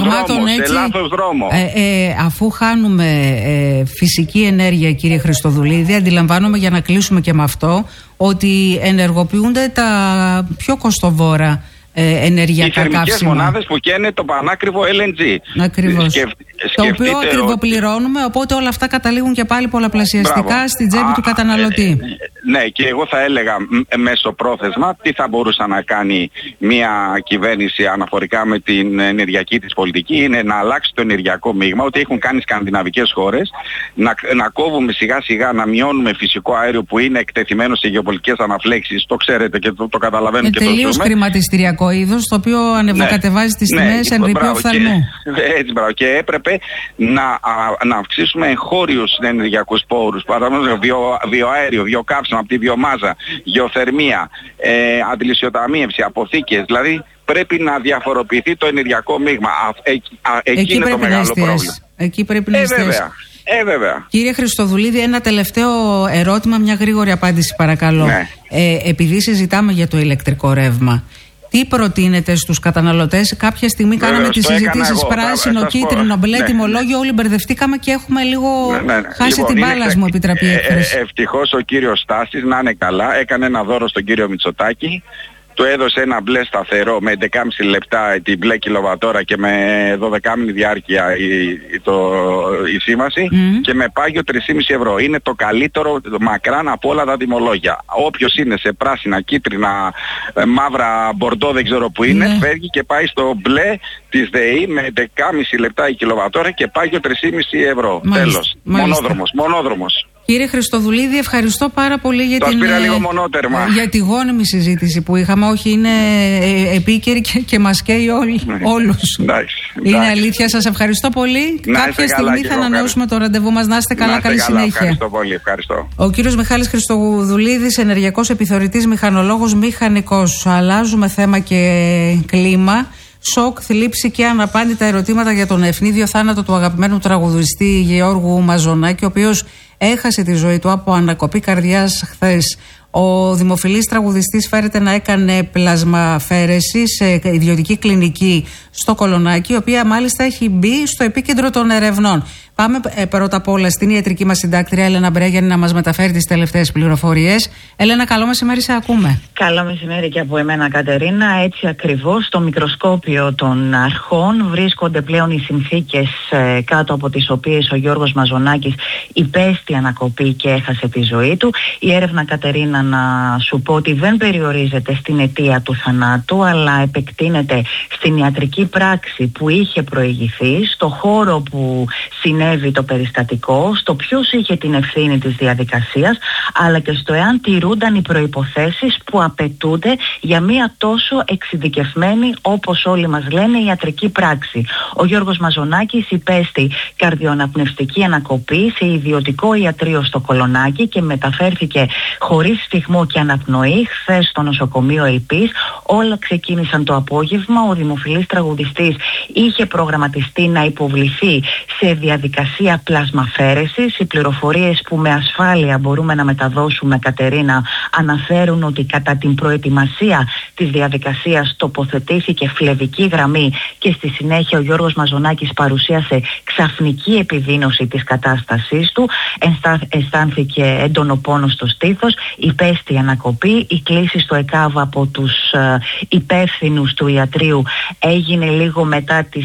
λάθος δρόμο. Αφού χάνουμε φυσική ενέργεια, κύριε Χριστοδουλίδη, αντιλαμβάνομαι, για να κλείσουμε και με αυτό, ότι ενεργοποιούνται τα πιο κοστοβόρα ενεργειακά καύσιμα. Οι θερμικές μονάδες που καίνε το πανάκριβο LNG. Ακριβώς. Το οποίο ακριβοπληρώνουμε, οπότε όλα αυτά καταλήγουν και πάλι πολλαπλασιαστικά στην τσέπη του καταναλωτή. Ναι, και εγώ θα έλεγα μεσοπρόθεσμα τι θα μπορούσε να κάνει μια κυβέρνηση αναφορικά με την ενεργειακή της πολιτική, είναι να αλλάξει το ενεργειακό μείγμα, ότι έχουν κάνει σκανδιναβικές χώρες, να κόβουμε σιγά σιγά, να μειώνουμε φυσικό αέριο που είναι εκτεθειμένο σε γεωπολιτικές αναφλέξεις, το ξέρετε και το καταλαβαίνουμε και το ζούμε. Τελείως χρηματιστηριακό είδος, το οποίο ανεβοκατεβάζει τις τιμές εν ρηπείο οφθαλμού. Έτσι, μπράβο. Και έπρεπε να αυξήσουμε εγχώριους ενεργειακούς πόρους, παραδείγματος βιοαέριο, βιοκαύσιμα από τη βιομάζα, γεωθερμία, αντιλησιοταμίευση, αποθήκες, δηλαδή πρέπει να διαφοροποιηθεί το ενεργειακό μείγμα. Εκεί είναι το μεγάλο πρόβλημα. Εκεί πρέπει να εστιάσει. Βέβαια. Κύριε Χριστοδουλίδη, ένα τελευταίο ερώτημα, μια γρήγορη απάντηση παρακαλώ. Ναι. Επειδή συζητάμε για το ηλεκτρικό ρεύμα, τι προτείνετε στους καταναλωτές? Κάποια στιγμή κάναμε τις συζητήσεις πράσινο, κίτρινο, μπλε, τιμολόγιο, όλοι μπερδευτήκαμε και έχουμε λίγο χάσει λοιπόν, την μπάλα, μου επιτραπεί η έκφραση. Ευτυχώς ο κύριος Στάσης, να είναι καλά, έκανε ένα δώρο στον κύριο Μητσοτάκη. Του έδωσε ένα μπλε σταθερό με 11,5 λεπτά την μπλε κιλοβατόρα και με 12,5 διάρκεια η σήμαση και με πάγιο 3,5 ευρώ. Είναι το καλύτερο μακράν από όλα τα τιμολόγια. Όποιος είναι σε πράσινα, κίτρινα, μαύρα, μπορντό, δεν ξέρω που είναι, φεύγει και πάει στο μπλε της ΔΕΗ με 11,5 λεπτά η κιλοβατόρα και πάγιο 3,5 ευρώ. Τέλος. Μονόδρομος. Κύριε Χριστοδουλίδη, ευχαριστώ πάρα πολύ για τη γόνιμη συζήτηση που είχαμε. Όχι, είναι επίκαιρη και μας καίει όλους. Είναι αλήθεια. Σας ευχαριστώ πολύ. Κάποια στιγμή θα ανανεώσουμε το ραντεβού μας. Να είστε καλά, καλή συνέχεια. Ευχαριστώ πολύ. Ευχαριστώ. Ο κύριος Μιχάλης Χριστοδουλίδης, ενεργειακός επιθεωρητής, μηχανολόγος, μηχανικός. Αλλάζουμε θέμα και κλίμα. Σοκ, θλίψη και αναπάντητα ερωτήματα για τον ευνίδιο θάνατο του αγαπημένου τραγουδιστή Γιώργου Μαζονάκη, ο οποίος έχασε τη ζωή του από ανακοπή καρδιάς χθες. Ο δημοφιλής τραγουδιστής φέρεται να έκανε πλασμαφαίρεση σε ιδιωτική κλινική στο Κολονάκι, η οποία μάλιστα έχει μπει στο επίκεντρο των ερευνών. Πάμε πρώτα απ' όλα στην ιατρική μας συντάκτρια Έλενα Μπρέγιαννη να μας μεταφέρει τις τελευταίες πληροφορίες. Έλενα, καλό μεσημέρι, σε ακούμε. Καλό μεσημέρι και από εμένα, Κατερίνα. Έτσι ακριβώς, στο μικροσκόπιο των αρχών βρίσκονται πλέον οι συνθήκες κάτω από τις οποίες ο Γιώργος Μαζονάκης υπέστη ανακοπή και έχασε τη ζωή του. Η έρευνα, Κατερίνα, να σου πω ότι δεν περιορίζεται στην αιτία του θανάτου, αλλά επεκτείνεται στην ιατρική πράξη που είχε προηγηθεί, στο χώρο που συνέβη το περιστατικό, στο ποιος είχε την ευθύνη της διαδικασίας, αλλά και στο εάν τηρούνταν οι προϋποθέσεις που απαιτούνται για μια τόσο εξειδικευμένη, όπως όλοι μας λένε, ιατρική πράξη. Ο Γιώργος Μαζονάκης υπέστη καρδιοαναπνευστική ανακοπή σε ιδιωτικό ιατρείο στο Κολονάκι και μεταφέρθηκε χωρίς σφιγμό και αναπνοή χθες στο νοσοκομείο Ελπής. Όλα ξεκίνησαν το απόγευμα. Ο δημοφιλής τραγουδιστής είχε προγραμματιστεί να υποβληθεί σε διαδικασία πλασμαφαίρεσης. Οι πληροφορίες που με ασφάλεια μπορούμε να μεταδώσουμε, Κατερίνα, αναφέρουν ότι κατά την προετοιμασία της διαδικασίας τοποθετήθηκε φλεβική γραμμή και στη συνέχεια ο Γιώργος Μαζονάκης παρουσίασε ξαφνική επιδείνωση της κατάστασής του. Αισθάνθηκε έντονο πόνο στο στήθος, υπέστη ανακοπή. Η κλήση στο ΕΚΑΒ από τους υπεύθυνους του ιατρείου έγινε λίγο μετά τις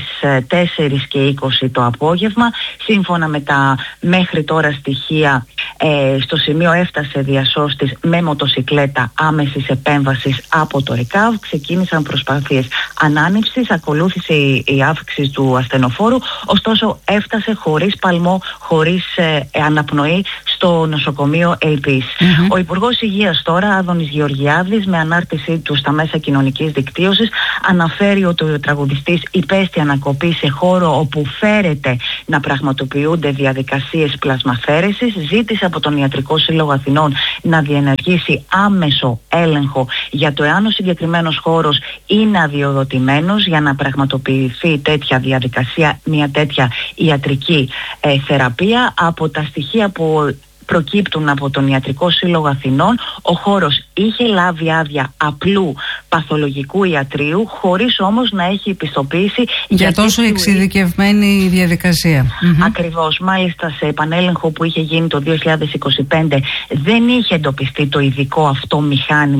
4:20 το απόγευμα. Σύμφωνα με τα μέχρι τώρα στοιχεία, στο σημείο έφτασε διασώστης με μοτοσικλέτα άμεσης επέμβασης από το ΕΚΑΒ. Ξεκίνησαν προσπάθειες ανάνυψης, ακολούθησε η αύξηση του ασθενοφόρου, ωστόσο έφτασε χωρίς παλμό, χωρίς αναπνοή στο νοσοκομείο Ελπής. Ο Υπουργός Υγείας τώρα, Άδωνης Γεωργιάδης, με ανάρτησή του στα μέσα κοινωνικής δικτύωσης, αναφέρει ότι ο τραγουδιστής υπέστη ανακοπή σε χώρο όπου φέρεται να πραγματοποιούνται διαδικασίες πλασμαφαίρεσης. Ζήτησε από τον Ιατρικό Σύλλογο Αθηνών να διενεργήσει άμεσο έλεγχο για το εάν ο συγκεκριμένος χώρος είναι αδειοδοτημένος για να πραγματοποιηθεί τέτοια διαδικασία, μια τέτοια ιατρική θεραπεία. Από τα στοιχεία που προκύπτουν από τον Ιατρικό Σύλλογο Αθηνών, ο χώρος είχε λάβει άδεια απλού παθολογικού ιατρείου, χωρίς όμως να έχει επιστοποίηση για τόσο εξειδικευμένη διαδικασία. Ακριβώς. Μάλιστα, σε επανέλεγχο που είχε γίνει το 2025 δεν είχε εντοπιστεί το ειδικό αυτό μηχάνημα της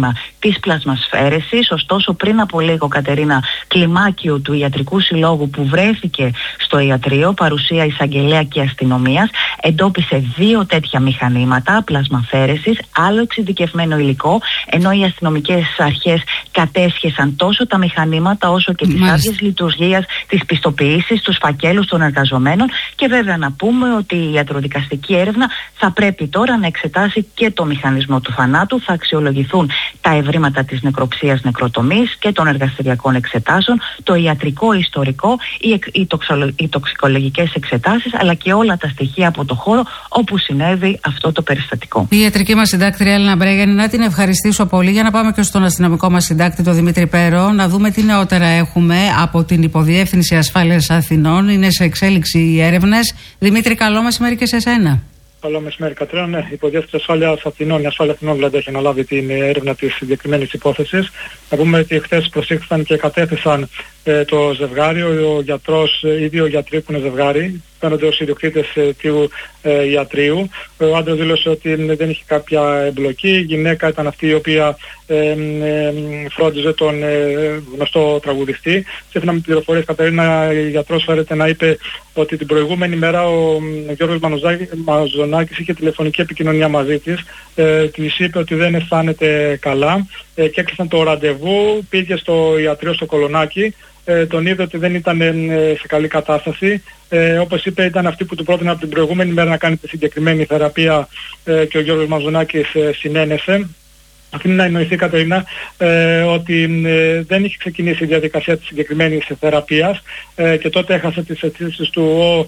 της πλασμασφαίρεσης. Ωστόσο, πριν από λίγο, Κατερίνα, κλιμάκιο του Ιατρικού Συλλόγου που βρέθηκε στο ιατρείο, παρουσία εισαγγελέα και αστυνομίας, εντόπισε 2 τέτοια μηχανήματα πλασμαφαίρεσης, άλλο εξειδικευμένο υλικό, ενώ οι αστυνομικές αρχές κατέσχεσαν τόσο τα μηχανήματα όσο και τις άδειες λειτουργίας, τις πιστοποιήσεις, τους φακέλους των εργαζομένων. Και βέβαια να πούμε ότι η ιατροδικαστική έρευνα θα πρέπει τώρα να εξετάσει και το μηχανισμό του θανάτου. Θα αξιολογηθούν τα ευρήματα της νεκροψίας, νεκροτομής και των εργαστηριακών εξετάσεων, το ιατρικό ιστορικό, οι τοξικολογικές εξετάσεις, αλλά και όλα τα στοιχεία από το χώρο όπου συνέβη αυτό το περιστατικό. Η ιατρική μας συντάκτρια Έλληνα Μπρέγιανη, να την ευχαριστήσω πολύ, για να πάμε και στον αστυνομικό μας συντάκτη, τον Δημήτρη Πέρο, να δούμε τι νεότερα έχουμε από την Υποδιεύθυνση Ασφάλειας Αθηνών. Είναι σε εξέλιξη οι έρευνες. Δημήτρη, καλό μεσημέρι και σε εσένα. Καλό μεσημέρι, Κατρίνα. Ναι, η Υποδιεύθυνση Ασφάλειας Αθηνών, η Ασφάλεια Αθηνών δηλαδή, έχει αναλάβει την έρευνα της συγκεκριμένης υπόθεσης. Να πούμε ότι χθες προσήχθησαν και κατέθεσαν το ζευγάρι, ο γιατρός, οι 2 γιατροί που είναι ζευγάρι, φαίνονται ως ιδιοκτήτες του ιατρείου. Ο άντρας δήλωσε ότι δεν είχε κάποια εμπλοκή. Η γυναίκα ήταν αυτή η οποία φρόντιζε τον γνωστό τραγουδιστή. Σύμφωνα με πληροφορίες, Κατερίνα, η γιατρός φέρεται να είπε ότι την προηγούμενη μέρα ο Γιώργος Μαζονάκης είχε τηλεφωνική επικοινωνία μαζί της. Της είπε ότι δεν αισθάνεται καλά και έκλεισαν το ραντεβού. Πήγε στο ιατρείο στο Κολονάκι. Τον είδε ότι δεν ήταν σε καλή κατάσταση. Όπως είπε, ήταν αυτή που του πρότεινε από την προηγούμενη μέρα να κάνει τη συγκεκριμένη θεραπεία και ο Γιώργος Μαζονάκης συνένεσε. Αφήνει να εννοηθεί, Κατερίνα, ότι δεν είχε ξεκινήσει η διαδικασία της συγκεκριμένης θεραπείας και τότε έχασε τις αισθήσεις του ο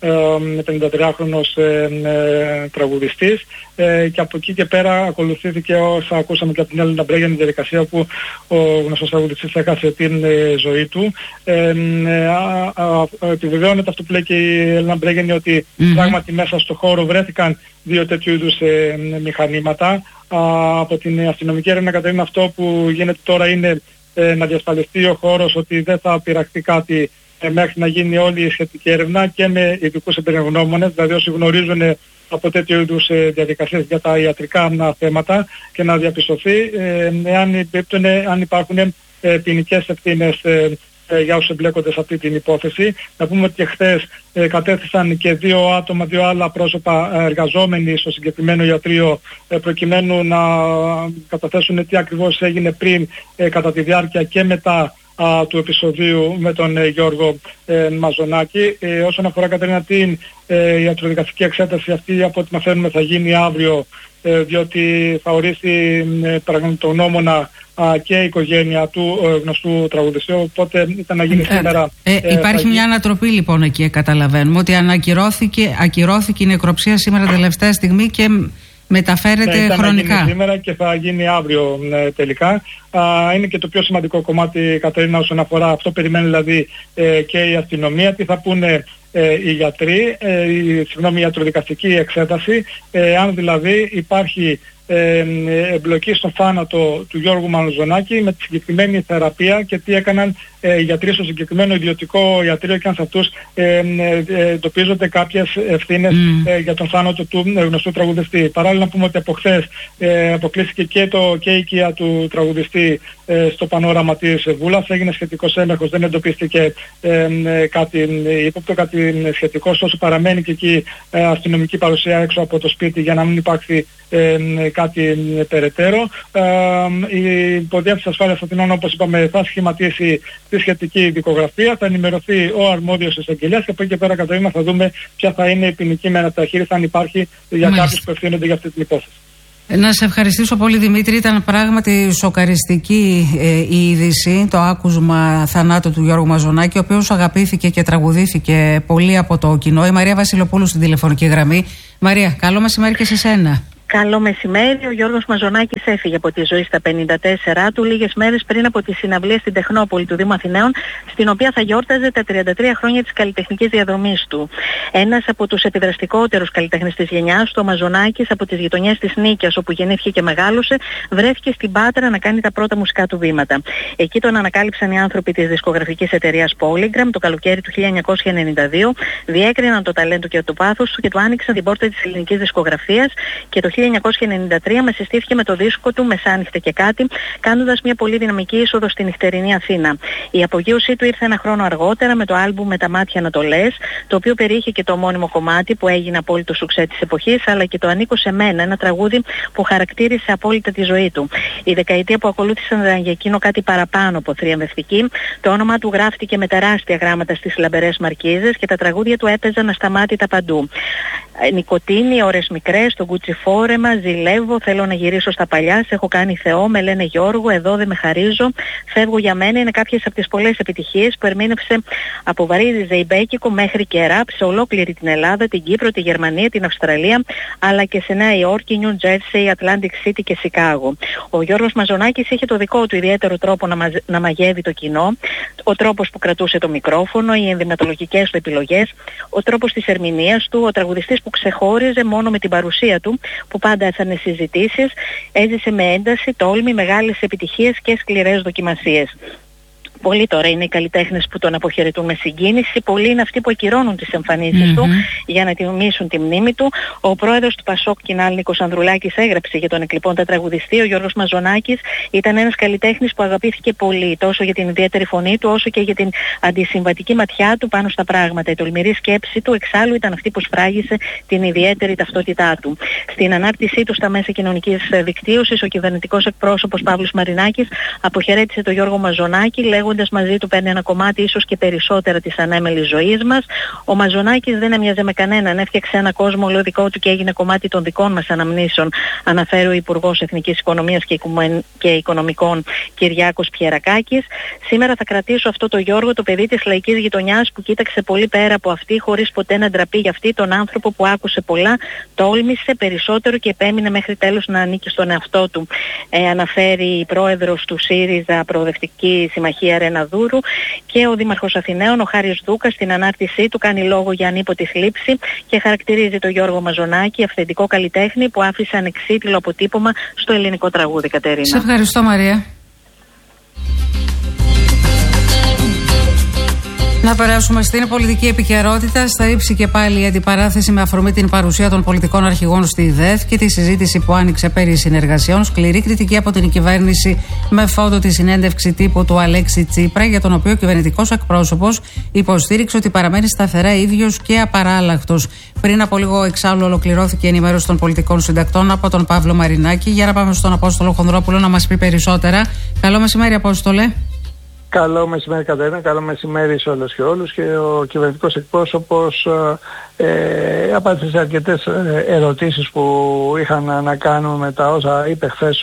53χρονος τραγουδιστής και από εκεί και πέρα ακολουθήθηκε, όσα ακούσαμε και από την Έλληνα Μπρέγιανη, η διαδικασία που ο γνωστός τραγουδιστής έχασε την ζωή του. Επιβεβαιώνεται αυτό που λέει και η Έλληνα Μπρέγιανη, ότι πράγματι μέσα στο χώρο βρέθηκαν 2 τέτοιου είδους μηχανήματα. Από την αστυνομική έρευνα, Κατερίνα, αυτό που γίνεται τώρα είναι να διασφαλιστεί ο χώρος ότι δεν θα πειραχτεί κάτι μέχρι να γίνει όλη η σχετική έρευνα και με ειδικούς εμπειρογνώμονες, δηλαδή όσοι γνωρίζουν από τέτοιου είδους διαδικασίες για τα ιατρικά θέματα, και να διαπιστωθεί αν υπάρχουν ποινικές ευθύνες για όσους εμπλέκονται σε αυτή την υπόθεση. Να πούμε ότι και χθες κατέθεσαν και 2 άτομα, 2 άλλα πρόσωπα εργαζόμενοι στο συγκεκριμένο ιατρείο, προκειμένου να καταθέσουν τι ακριβώς έγινε πριν, κατά τη διάρκεια και μετά του επεισοδίου με τον Γιώργο Μαζονάκη. Όσον αφορά, Κατερίνα, την ιατροδικαστική εξέταση, αυτή από ό,τι μαθαίνουμε θα γίνει αύριο, διότι θα ορίσει πραγματογνώμονα και η οικογένεια του γνωστού τραγουδιστή, οπότε ήταν να γίνει σήμερα. Υπάρχει μια ανατροπή λοιπόν εκεί, καταλαβαίνουμε ότι ακυρώθηκε η νεκροψία σήμερα τελευταία στιγμή και μεταφέρεται χρονικά. Να γίνει σήμερα και θα γίνει αύριο τελικά. Είναι και το πιο σημαντικό κομμάτι, Κατερίνα, όσον αφορά αυτό. Περιμένει δηλαδή και η αστυνομία, τι θα πούνε οι γιατροί, η ιατροδικαστική εξέταση, αν δηλαδή υπάρχει εμπλοκή στον θάνατο του Γιώργου Μαζονάκη με τη συγκεκριμένη θεραπεία και τι έκαναν οι γιατροί στο συγκεκριμένο ιδιωτικό ιατρείο και αν σε αυτούς εντοπίζονται κάποιες ευθύνες για τον θάνατο του γνωστού τραγουδιστή. Παράλληλα να πούμε ότι από χθες αποκλείστηκε και η οικία του τραγουδιστή στο πανόραμα της Βούλας. Έγινε σχετικός έλεγχος, δεν εντοπίστηκε κάτι ύποπτο, κάτι σχετικό, ωστόσο παραμένει και εκεί αστυνομική παρουσία έξω από το σπίτι για να μην υπάρξει κάτι περαιτέρω. Η Υποδιεύθυνση Ασφάλειας Αθηνών, όπως είπαμε, θα σχηματίσει τη σχετική δικογραφία, θα ενημερωθεί ο αρμόδιος εισαγγελέας και από εκεί και πέρα, Κατερίνα, θα δούμε ποια θα είναι η ποινική μεταχείριση, αν υπάρχει, για κάποιους που ευθύνονται για αυτή την υπόθεση. Να σε ευχαριστήσω πολύ, Δημήτρη. Ήταν πράγματι σοκαριστική η είδηση, το άκουσμα θανάτου του Γιώργου Μαζονάκη, ο οποίος αγαπήθηκε και τραγουδήθηκε πολύ από το κοινό. Η Μαρία Βασιλοπούλου στην τηλεφωνική γραμμή. Μαρία, καλό μεσημέρι και σε σένα. Καλό μεσημέρι. Ο Γιώργος Μαζονάκης έφυγε από τη ζωή στα 54 του λίγες μέρες πριν από τη συναυλία στην Τεχνόπολη του Δήμου Αθηναίων, στην οποία θα γιόρταζε τα 33 χρόνια της καλλιτεχνικής διαδρομής του. Ένας από τους επιδραστικότερους καλλιτέχνες της γενιάς του, ο Μαζονάκης, από τις γειτονιές της Νίκαιας, όπου γεννήθηκε και μεγάλωσε, βρέθηκε στην Πάτρα να κάνει τα πρώτα μουσικά του βήματα. Εκεί τον ανακάλυψαν οι άνθρωποι της δισκογραφικής εταιρείας Polygram το καλοκαίρι του 1992, διέκριναν το ταλέντο και το πάθος του και του άνοιξαν την πόρτα της ελληνικής δισκογραφίας και το 1993 μεσαιστήθηκε με το δίσκο του «Μεσάνυχτα και κάτι», κάνοντας μια πολύ δυναμική είσοδο στη νυχτερινή Αθήνα. Η απογείωσή του ήρθε ένα χρόνο αργότερα με το άλμπουμ «Με τα μάτια να το λες», το οποίο περιείχε και το ομώνυμο κομμάτι που έγινε απόλυτο σουξέ της εποχής, αλλά και το «Ανήκω σε μένα», ένα τραγούδι που χαρακτήρισε απόλυτα τη ζωή του. Η δεκαετία που ακολούθησαν ήταν για εκείνο κάτι παραπάνω από θριαμβευτική. Το όνομά του γράφτηκε με τεράστια γράμματα στις λαμπερές μαρκίζες και τα τραγούδια του έπαιζαν ασταμάτητα παντού. Νικοτίνη, ώρες μικρές, το κουτσιφόρεμα, ζηλεύω, θέλω να γυρίσω στα παλιά, σε έχω κάνει Θεό, με λένε Γιώργο, εδώ δεν με χαρίζω, φεύγω για μένα, είναι κάποιες από τις πολλές επιτυχίες που ερμήνευσε από βαρύδι ζεϊμπέκικο μέχρι και ραπ σε ολόκληρη την Ελλάδα, την Κύπρο, τη Γερμανία, την Αυστραλία, αλλά και σε Νέα Υόρκη, Νιου Τζέρσεϊ, Atlantic City και Σικάγο. Ο Γιώργος Μαζονάκης είχε το δικό του ιδιαίτερο τρόπο να μαγεύει το κοινό, ο τρόπος που κρατούσε το μικρόφωνο, οι ενδυματολογικές του επιλογές, ο τρόπος της ερμηνείας του, ο τραγουδιστής που ξεχώριζε μόνο με την παρουσία του, που πάντα έφερνε συζητήσεις, έζησε με ένταση, τόλμη, μεγάλες επιτυχίες και σκληρές δοκιμασίες. Πολλοί τώρα είναι οι καλλιτέχνες που τον αποχαιρετούν με συγκίνηση, πολλοί είναι αυτοί που ακυρώνουν τις εμφανίσεις του για να τιμήσουν τη μνήμη του. Ο πρόεδρος του Πασόκ Κινάλ, Νίκος Ανδρουλάκης, έγραψε για τον εκλειπώντα τραγουδιστή. Ο Γιώργος Μαζονάκης ήταν ένας καλλιτέχνης που αγαπήθηκε πολύ, τόσο για την ιδιαίτερη φωνή του, όσο και για την αντισυμβατική ματιά του πάνω στα πράγματα. Η τολμηρή σκέψη του εξάλλου ήταν αυτή που σφράγισε την ιδιαίτερη ταυτότητά του. Στην ανάρτησή του στα μέσα κοινωνικής δικτύωσης, ο κυβερνητικός εκπρόσωπος Παύλος Μαρινάκης αποχαιρέτησε τον Γιώργο Μαζονάκη, λέγοντας μαζί του παίρνει ένα κομμάτι ίσως και περισσότερα της ανέμελης ζωής μας. Ο Μαζονάκης δεν έμοιαζε με κανέναν, έφτιαξε ένα κόσμο όλο δικό του και έγινε κομμάτι των δικών μας αναμνήσεων, αναφέρει ο Υπουργός Εθνικής Οικονομίας και Οικονομικών Κυριάκος Πιερακάκης. Σήμερα θα κρατήσω αυτό το Γιώργο, το παιδί της λαϊκής γειτονιάς που κοίταξε πολύ πέρα από αυτή, χωρίς ποτέ να ντραπεί για αυτή, τον άνθρωπο που άκουσε πολλά, τόλμησε περισσότερο και επέμεινε μέχρι τέλος να ανήκει στον εαυτό του, αναφέρει η πρόεδρος του ΣΥΡΙΖΑ Προοδευτική Συμμαχία Ρεναδούρου. Και ο Δήμαρχος Αθηναίων, ο Χάρης Δούκας, στην ανάρτησή του κάνει λόγο για ανίποτη θλίψη και χαρακτηρίζει τον Γιώργο Μαζονάκη, αυθεντικό καλλιτέχνη που άφησε ανεξίτηλο αποτύπωμα στο ελληνικό τραγούδι. Κατερίνα. Σε ευχαριστώ, Μαρία. Να περάσουμε στην πολιτική επικαιρότητα. Στα ύψη και πάλι η αντιπαράθεση με αφορμή την παρουσία των πολιτικών αρχηγών στη ΔΕΘ και τη συζήτηση που άνοιξε περί συνεργασιών. Σκληρή κριτική από την κυβέρνηση με φόντο τη συνέντευξη τύπου του Αλέξη Τσίπρα, για τον οποίο ο κυβερνητικός εκπρόσωπος υποστήριξε ότι παραμένει σταθερά ίδιος και απαράλλαχτος. Πριν από λίγο εξάλλου ολοκληρώθηκε η ενημέρωση των πολιτικών συντακτών από τον Παύλο Μαρινάκη. Για να πάμε στον Απόστολο Χονδρόπουλο να μας πει περισσότερα. Καλό μεσημέρι, Απόστολε. Καλό μεσημέρι, Κατερίνα. Καλό μεσημέρι σε όλες και όλους. Και ο κυβερνητικός εκπρόσωπος απάντησε σε αρκετές ερωτήσεις που είχαν να κάνουν με τα όσα είπε χθες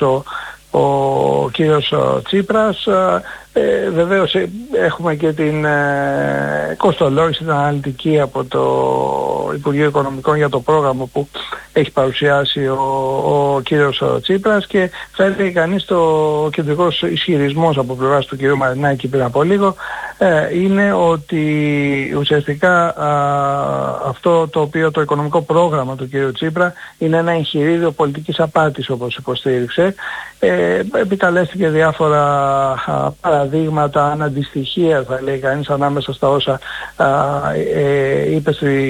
ο κύριος Τσίπρας. Βεβαίως έχουμε και την κοστολόγηση, την αναλυτική από το Υπουργείο Οικονομικών για το πρόγραμμα που έχει παρουσιάσει ο κύριος Τσίπρας, και θα έλεγε κανείς ο κεντρικός ισχυρισμός από πλευράς του κύριου Μαρινάκη πριν από λίγο είναι ότι ουσιαστικά αυτό το οποίο το οικονομικό πρόγραμμα του κύριου Τσίπρα είναι ένα εγχειρίδιο πολιτικής απάτης, όπως υποστήριξε. Επικαλέστηκε διάφορα παραδείγματα αναντιστοιχεία, θα λέει κανείς, ανάμεσα στα όσα είπε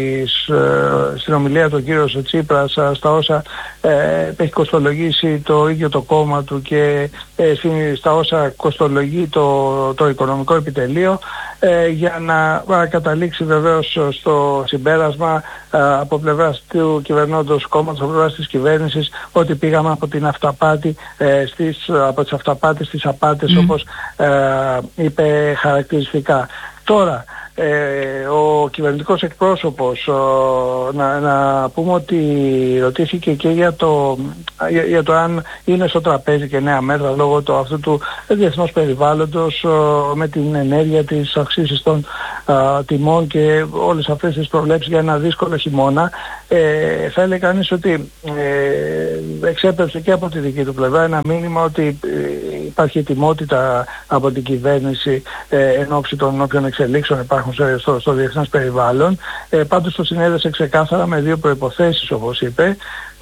στην ομιλία του κύριος Τσίπρας, στα όσα έχει κοστολογήσει το ίδιο το κόμμα του και στα όσα κοστολογεί το οικονομικό επιτελείο, για να καταλήξει βεβαίως στο συμπέρασμα από πλευράς του κυβερνώντος κόμματος, από πλευράς της κυβέρνησης, ότι πήγαμε από την αυταπάτη από τις αυταπάτες στις απάτες, όπως είπε χαρακτηριστικά. Τώρα, ο κυβερνητικός εκπρόσωπος, να πούμε ότι ρωτήθηκε και για το αν είναι στο τραπέζι και νέα μέτρα λόγω αυτού του διεθνώς περιβάλλοντος, με την ενέργεια, τις αυξήσεις των τιμών και όλες αυτές τις προβλέψεις για ένα δύσκολο χειμώνα. Θα έλεγε κανείς ότι εξέπεψε και από τη δική του πλευρά ένα μήνυμα ότι υπάρχει ετοιμότητα από την κυβέρνηση εν ώψη των όποιων εξελίξεων υπάρχουν στο διεθνές περιβάλλον. Πάντως το συνέδεσε ξεκάθαρα με δύο προϋποθέσεις, όπως είπε,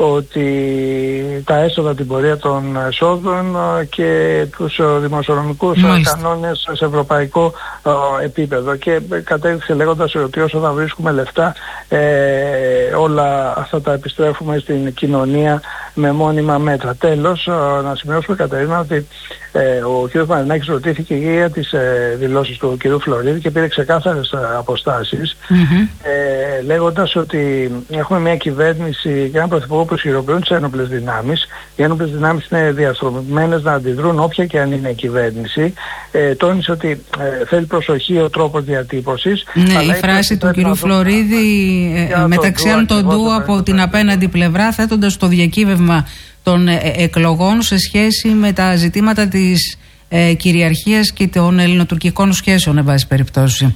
ότι τα έσοδα, την πορεία των εσόδων και τους δημοσιονομικούς κανόνες σε ευρωπαϊκό επίπεδο, και κατέληξε λέγοντας ότι όσο θα βρίσκουμε λεφτά όλα αυτά τα επιστρέφουμε στην κοινωνία με μόνιμα μέτρα. Τέλος, να σημειώσουμε, Κατερίνα, ότι ο κ. Μαρινάκης ρωτήθηκε για τις δηλώσεις του κ. Φλωρίδη και πήρε ξεκάθαρες αποστάσεις, λέγοντας ότι έχουμε μια κυβέρνηση και έναν πρωθυπουργό που ισχυροποιούν τις ένοπλες δυνάμεις. Οι ένοπλες δυνάμεις είναι διαστρωμένες να αντιδρούν όποια και αν είναι η κυβέρνηση. Τόνισε ότι θέλει προσοχή ο τρόπος διατύπωσης. Ναι, η φράση του κ. Φλωρίδη μεταξύ άλλων τον ντου από την απέναντι πλευρά, θέτοντας το διακύβευμα των εκλογών σε σχέση με τα ζητήματα της κυριαρχίας και των ελληνοτουρκικών σχέσεων, εν πάση περιπτώσει.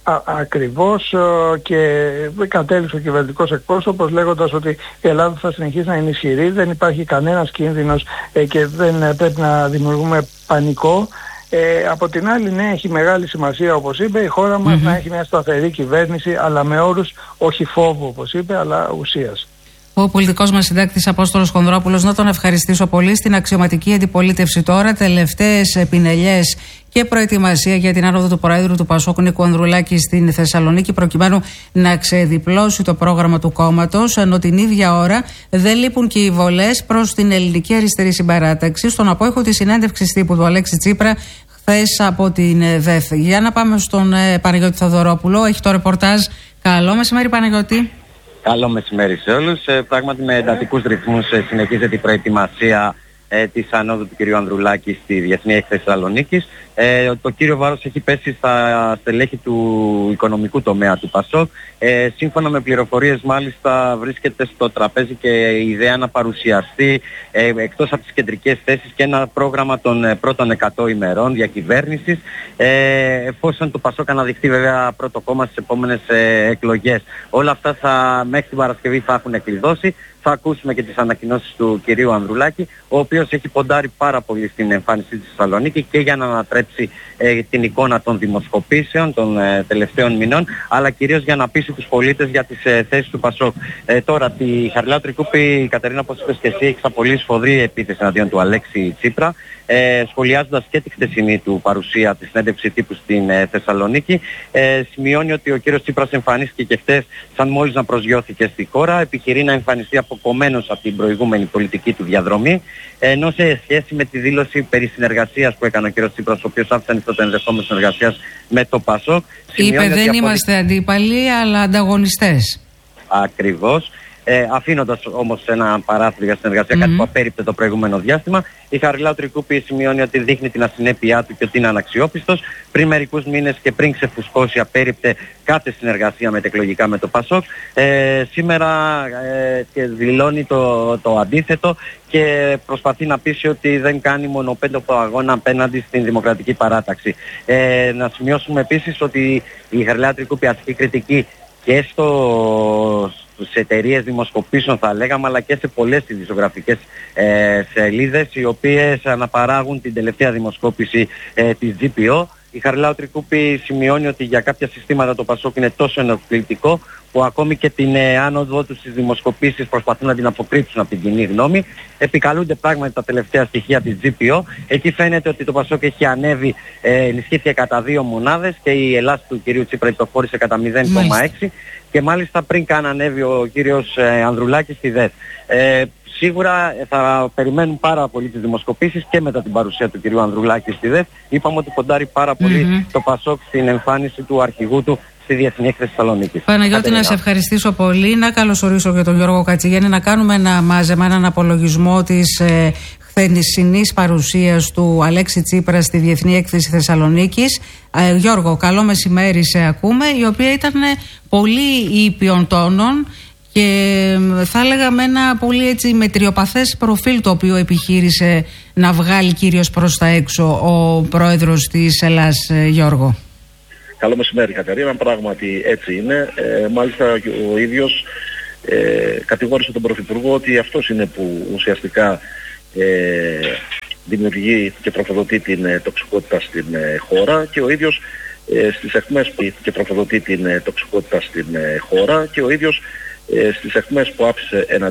Ακριβώς, και κατέληξε ο κυβερνητικός εκπρόσωπος λέγοντας ότι η Ελλάδα θα συνεχίσει να είναι ισχυρή, δεν υπάρχει κανένας κίνδυνος και δεν πρέπει να δημιουργούμε πανικό. Από την άλλη, ναι, έχει μεγάλη σημασία, όπως είπε, η χώρα μας να έχει μια σταθερή κυβέρνηση, αλλά με όρους όχι φόβου, όπως είπε, αλλά ουσίας. Ο πολιτικός μας συντάκτης Απόστολος Χονδρόπουλος, να τον ευχαριστήσω πολύ. Στην αξιωματική αντιπολίτευση τώρα, τελευταίες πινελιές και προετοιμασία για την άνοδο του Προέδρου του Πασόκ Νίκου Ανδρουλάκη στην Θεσσαλονίκη, προκειμένου να ξεδιπλώσει το πρόγραμμα του κόμματος, ενώ την ίδια ώρα δεν λείπουν και οι βολές προς την Ελληνική Αριστερή Συμπαράταξη, στον απόϊχο της συνέντευξης τύπου του Αλέξη Τσίπρα χθες από την ΔΕΘ. Για να πάμε στον Παναγιώτη Θοδωρόπουλο, έχει το ρεπορτάζ. Καλό μεσημέρι, Παναγιώτη. Καλό μεσημέρι σε όλους. Πράγματι, με εντατικούς ρυθμούς συνεχίζεται η προετοιμασία της ανόδου του κ. Ανδρουλάκη στη Διεθνή Έκθεση Θεσσαλονίκης. Το κύριο βάρος έχει πέσει στα στελέχη του οικονομικού τομέα του ΠΑΣΟΚ. Σύμφωνα με πληροφορίες, μάλιστα, βρίσκεται στο τραπέζι και η ιδέα να παρουσιαστεί εκτός από τις κεντρικές θέσεις και ένα πρόγραμμα των πρώτων 100 ημερών διακυβέρνησης, εφόσον το ΠΑΣΟΚ αναδειχθεί βέβαια πρώτο κόμμα στις επόμενες εκλογές. Όλα αυτά μέχρι την Παρασκευή θα έχουν εκκλειδώσει. Θα ακούσουμε και τις ανακοινώσεις του κυρίου Ανδρουλάκη, ο οποίος έχει ποντάρει πάρα πολύ στην εμφάνιση της Θεσσαλονίκη και για να ανατρέψει την εικόνα των δημοσκοπήσεων των τελευταίων μηνών, αλλά κυρίως για να πείσει τους πολίτες για τις θέσεις του ΠΑΣΟΚ. Τώρα, τη Χαριλάου Τρικούπη, η Κατερίνα, όπως είπες και εσύ, έχει ξαπολύσει σφοδρή επίθεση εναντίον του Αλέξη Τσίπρα, σχολιάζοντας και τη χτεσινή του παρουσία, τη συνέντευξη τύπου στην Θεσσαλονίκη. Σημειώνει ότι ο κύριος Τσίπρας εμφανίστηκε και χτες σαν μόλις να προσγειώθηκε στη χώρα, επιχειρεί να εμφανιστεί αποκομμένος από την προηγούμενη πολιτική του διαδρομή, ενώ σε σχέση με τη δήλωση περί συνεργασίας που έκανε ο κύριος Τσίπρας, ο οποίος άφησε ανοιχτό το ενδεχόμενο συνεργασίας με το ΠΑΣΟΚ, είπε δεν είμαστε αντίπαλοι αλλά ανταγωνιστές. Ακριβώς. Αφήνοντας όμως ένα παράθυρο για συνεργασία, κάτι που απέρριπτε το προηγούμενο διάστημα, η Χαριλάου Τρικούπη σημειώνει ότι δείχνει την ασυνέπειά του και ότι είναι αναξιόπιστος. Πριν μερικούς μήνες και πριν ξεφουσκώσει, απέρριπτε κάθε συνεργασία μετεκλογικά με το ΠΑΣΟΚ. Σήμερα δηλώνει το αντίθετο και προσπαθεί να πείσει ότι δεν κάνει μονοπέντοπο αγώνα απέναντι στην Δημοκρατική Παράταξη. Να σημειώσουμε επίσης ότι η Χαριλάου Τρικούπη ασκεί κριτική και σε εταιρείες δημοσκοπήσεων, θα λέγαμε, αλλά και σε πολλές ειδησιογραφικές σελίδες, οι οποίες αναπαράγουν την τελευταία δημοσκόπηση της GPO. Η Χαριλάου Τρικούπη σημειώνει ότι για κάποια συστήματα το ΠΑΣΟΚ είναι τόσο ενοχλητικό που ακόμη και την άνοδό του στις δημοσκοπήσεις προσπαθούν να την αποκρύψουν από την κοινή γνώμη. Επικαλούνται πράγματι τα τελευταία στοιχεία της GPO. Εκεί φαίνεται ότι το ΠΑΣΟΚ έχει ανέβει, ενισχύθηκε κατά 2 μονάδες και η Ελλάδα του κυρίου Τσίπρα υποχώρησε κατά 0,6 και μάλιστα πριν καν ανέβει ο κύριος Ανδρουλάκης στη ΔΕΘ. Σίγουρα θα περιμένουν πάρα πολύ τις δημοσκοπήσεις και μετά την παρουσία του κυρίου Ανδρουλάκη στη ΔΕΘ. Είπαμε ότι κοντάρει πάρα πολύ το ΠΑΣΟΚ στην εμφάνιση του αρχηγού του στη Διεθνή Έκθεση Θεσσαλονίκης. Παναγιώτη, να σε ευχαριστήσω πολύ. Να καλωσορίσω και τον Γιώργο Κατσιγέννη, να κάνουμε ένα μάζεμα, έναν απολογισμό της χθεσινής παρουσίας του Αλέξη Τσίπρα στη Διεθνή Έκθεση Θεσσαλονίκης. Γιώργο, καλό μεσημέρι, σε ακούμε, η οποία ήταν πολύ ήπιων τόνων και θα έλεγα με ένα πολύ έτσι μετριοπαθές προφίλ, το οποίο επιχείρησε να βγάλει κυρίως προς τα έξω ο πρόεδρος της Ελλάς, Γιώργο. Καλό μεσημέρι, Κατερίνα, πράγματι έτσι είναι. Μάλιστα ο ίδιος κατηγόρησε τον Πρωθυπουργό ότι αυτός είναι που ουσιαστικά δημιουργεί και τροφοδοτεί την τοξικότητα στην χώρα και ο ίδιος στις αιχμές που άφησε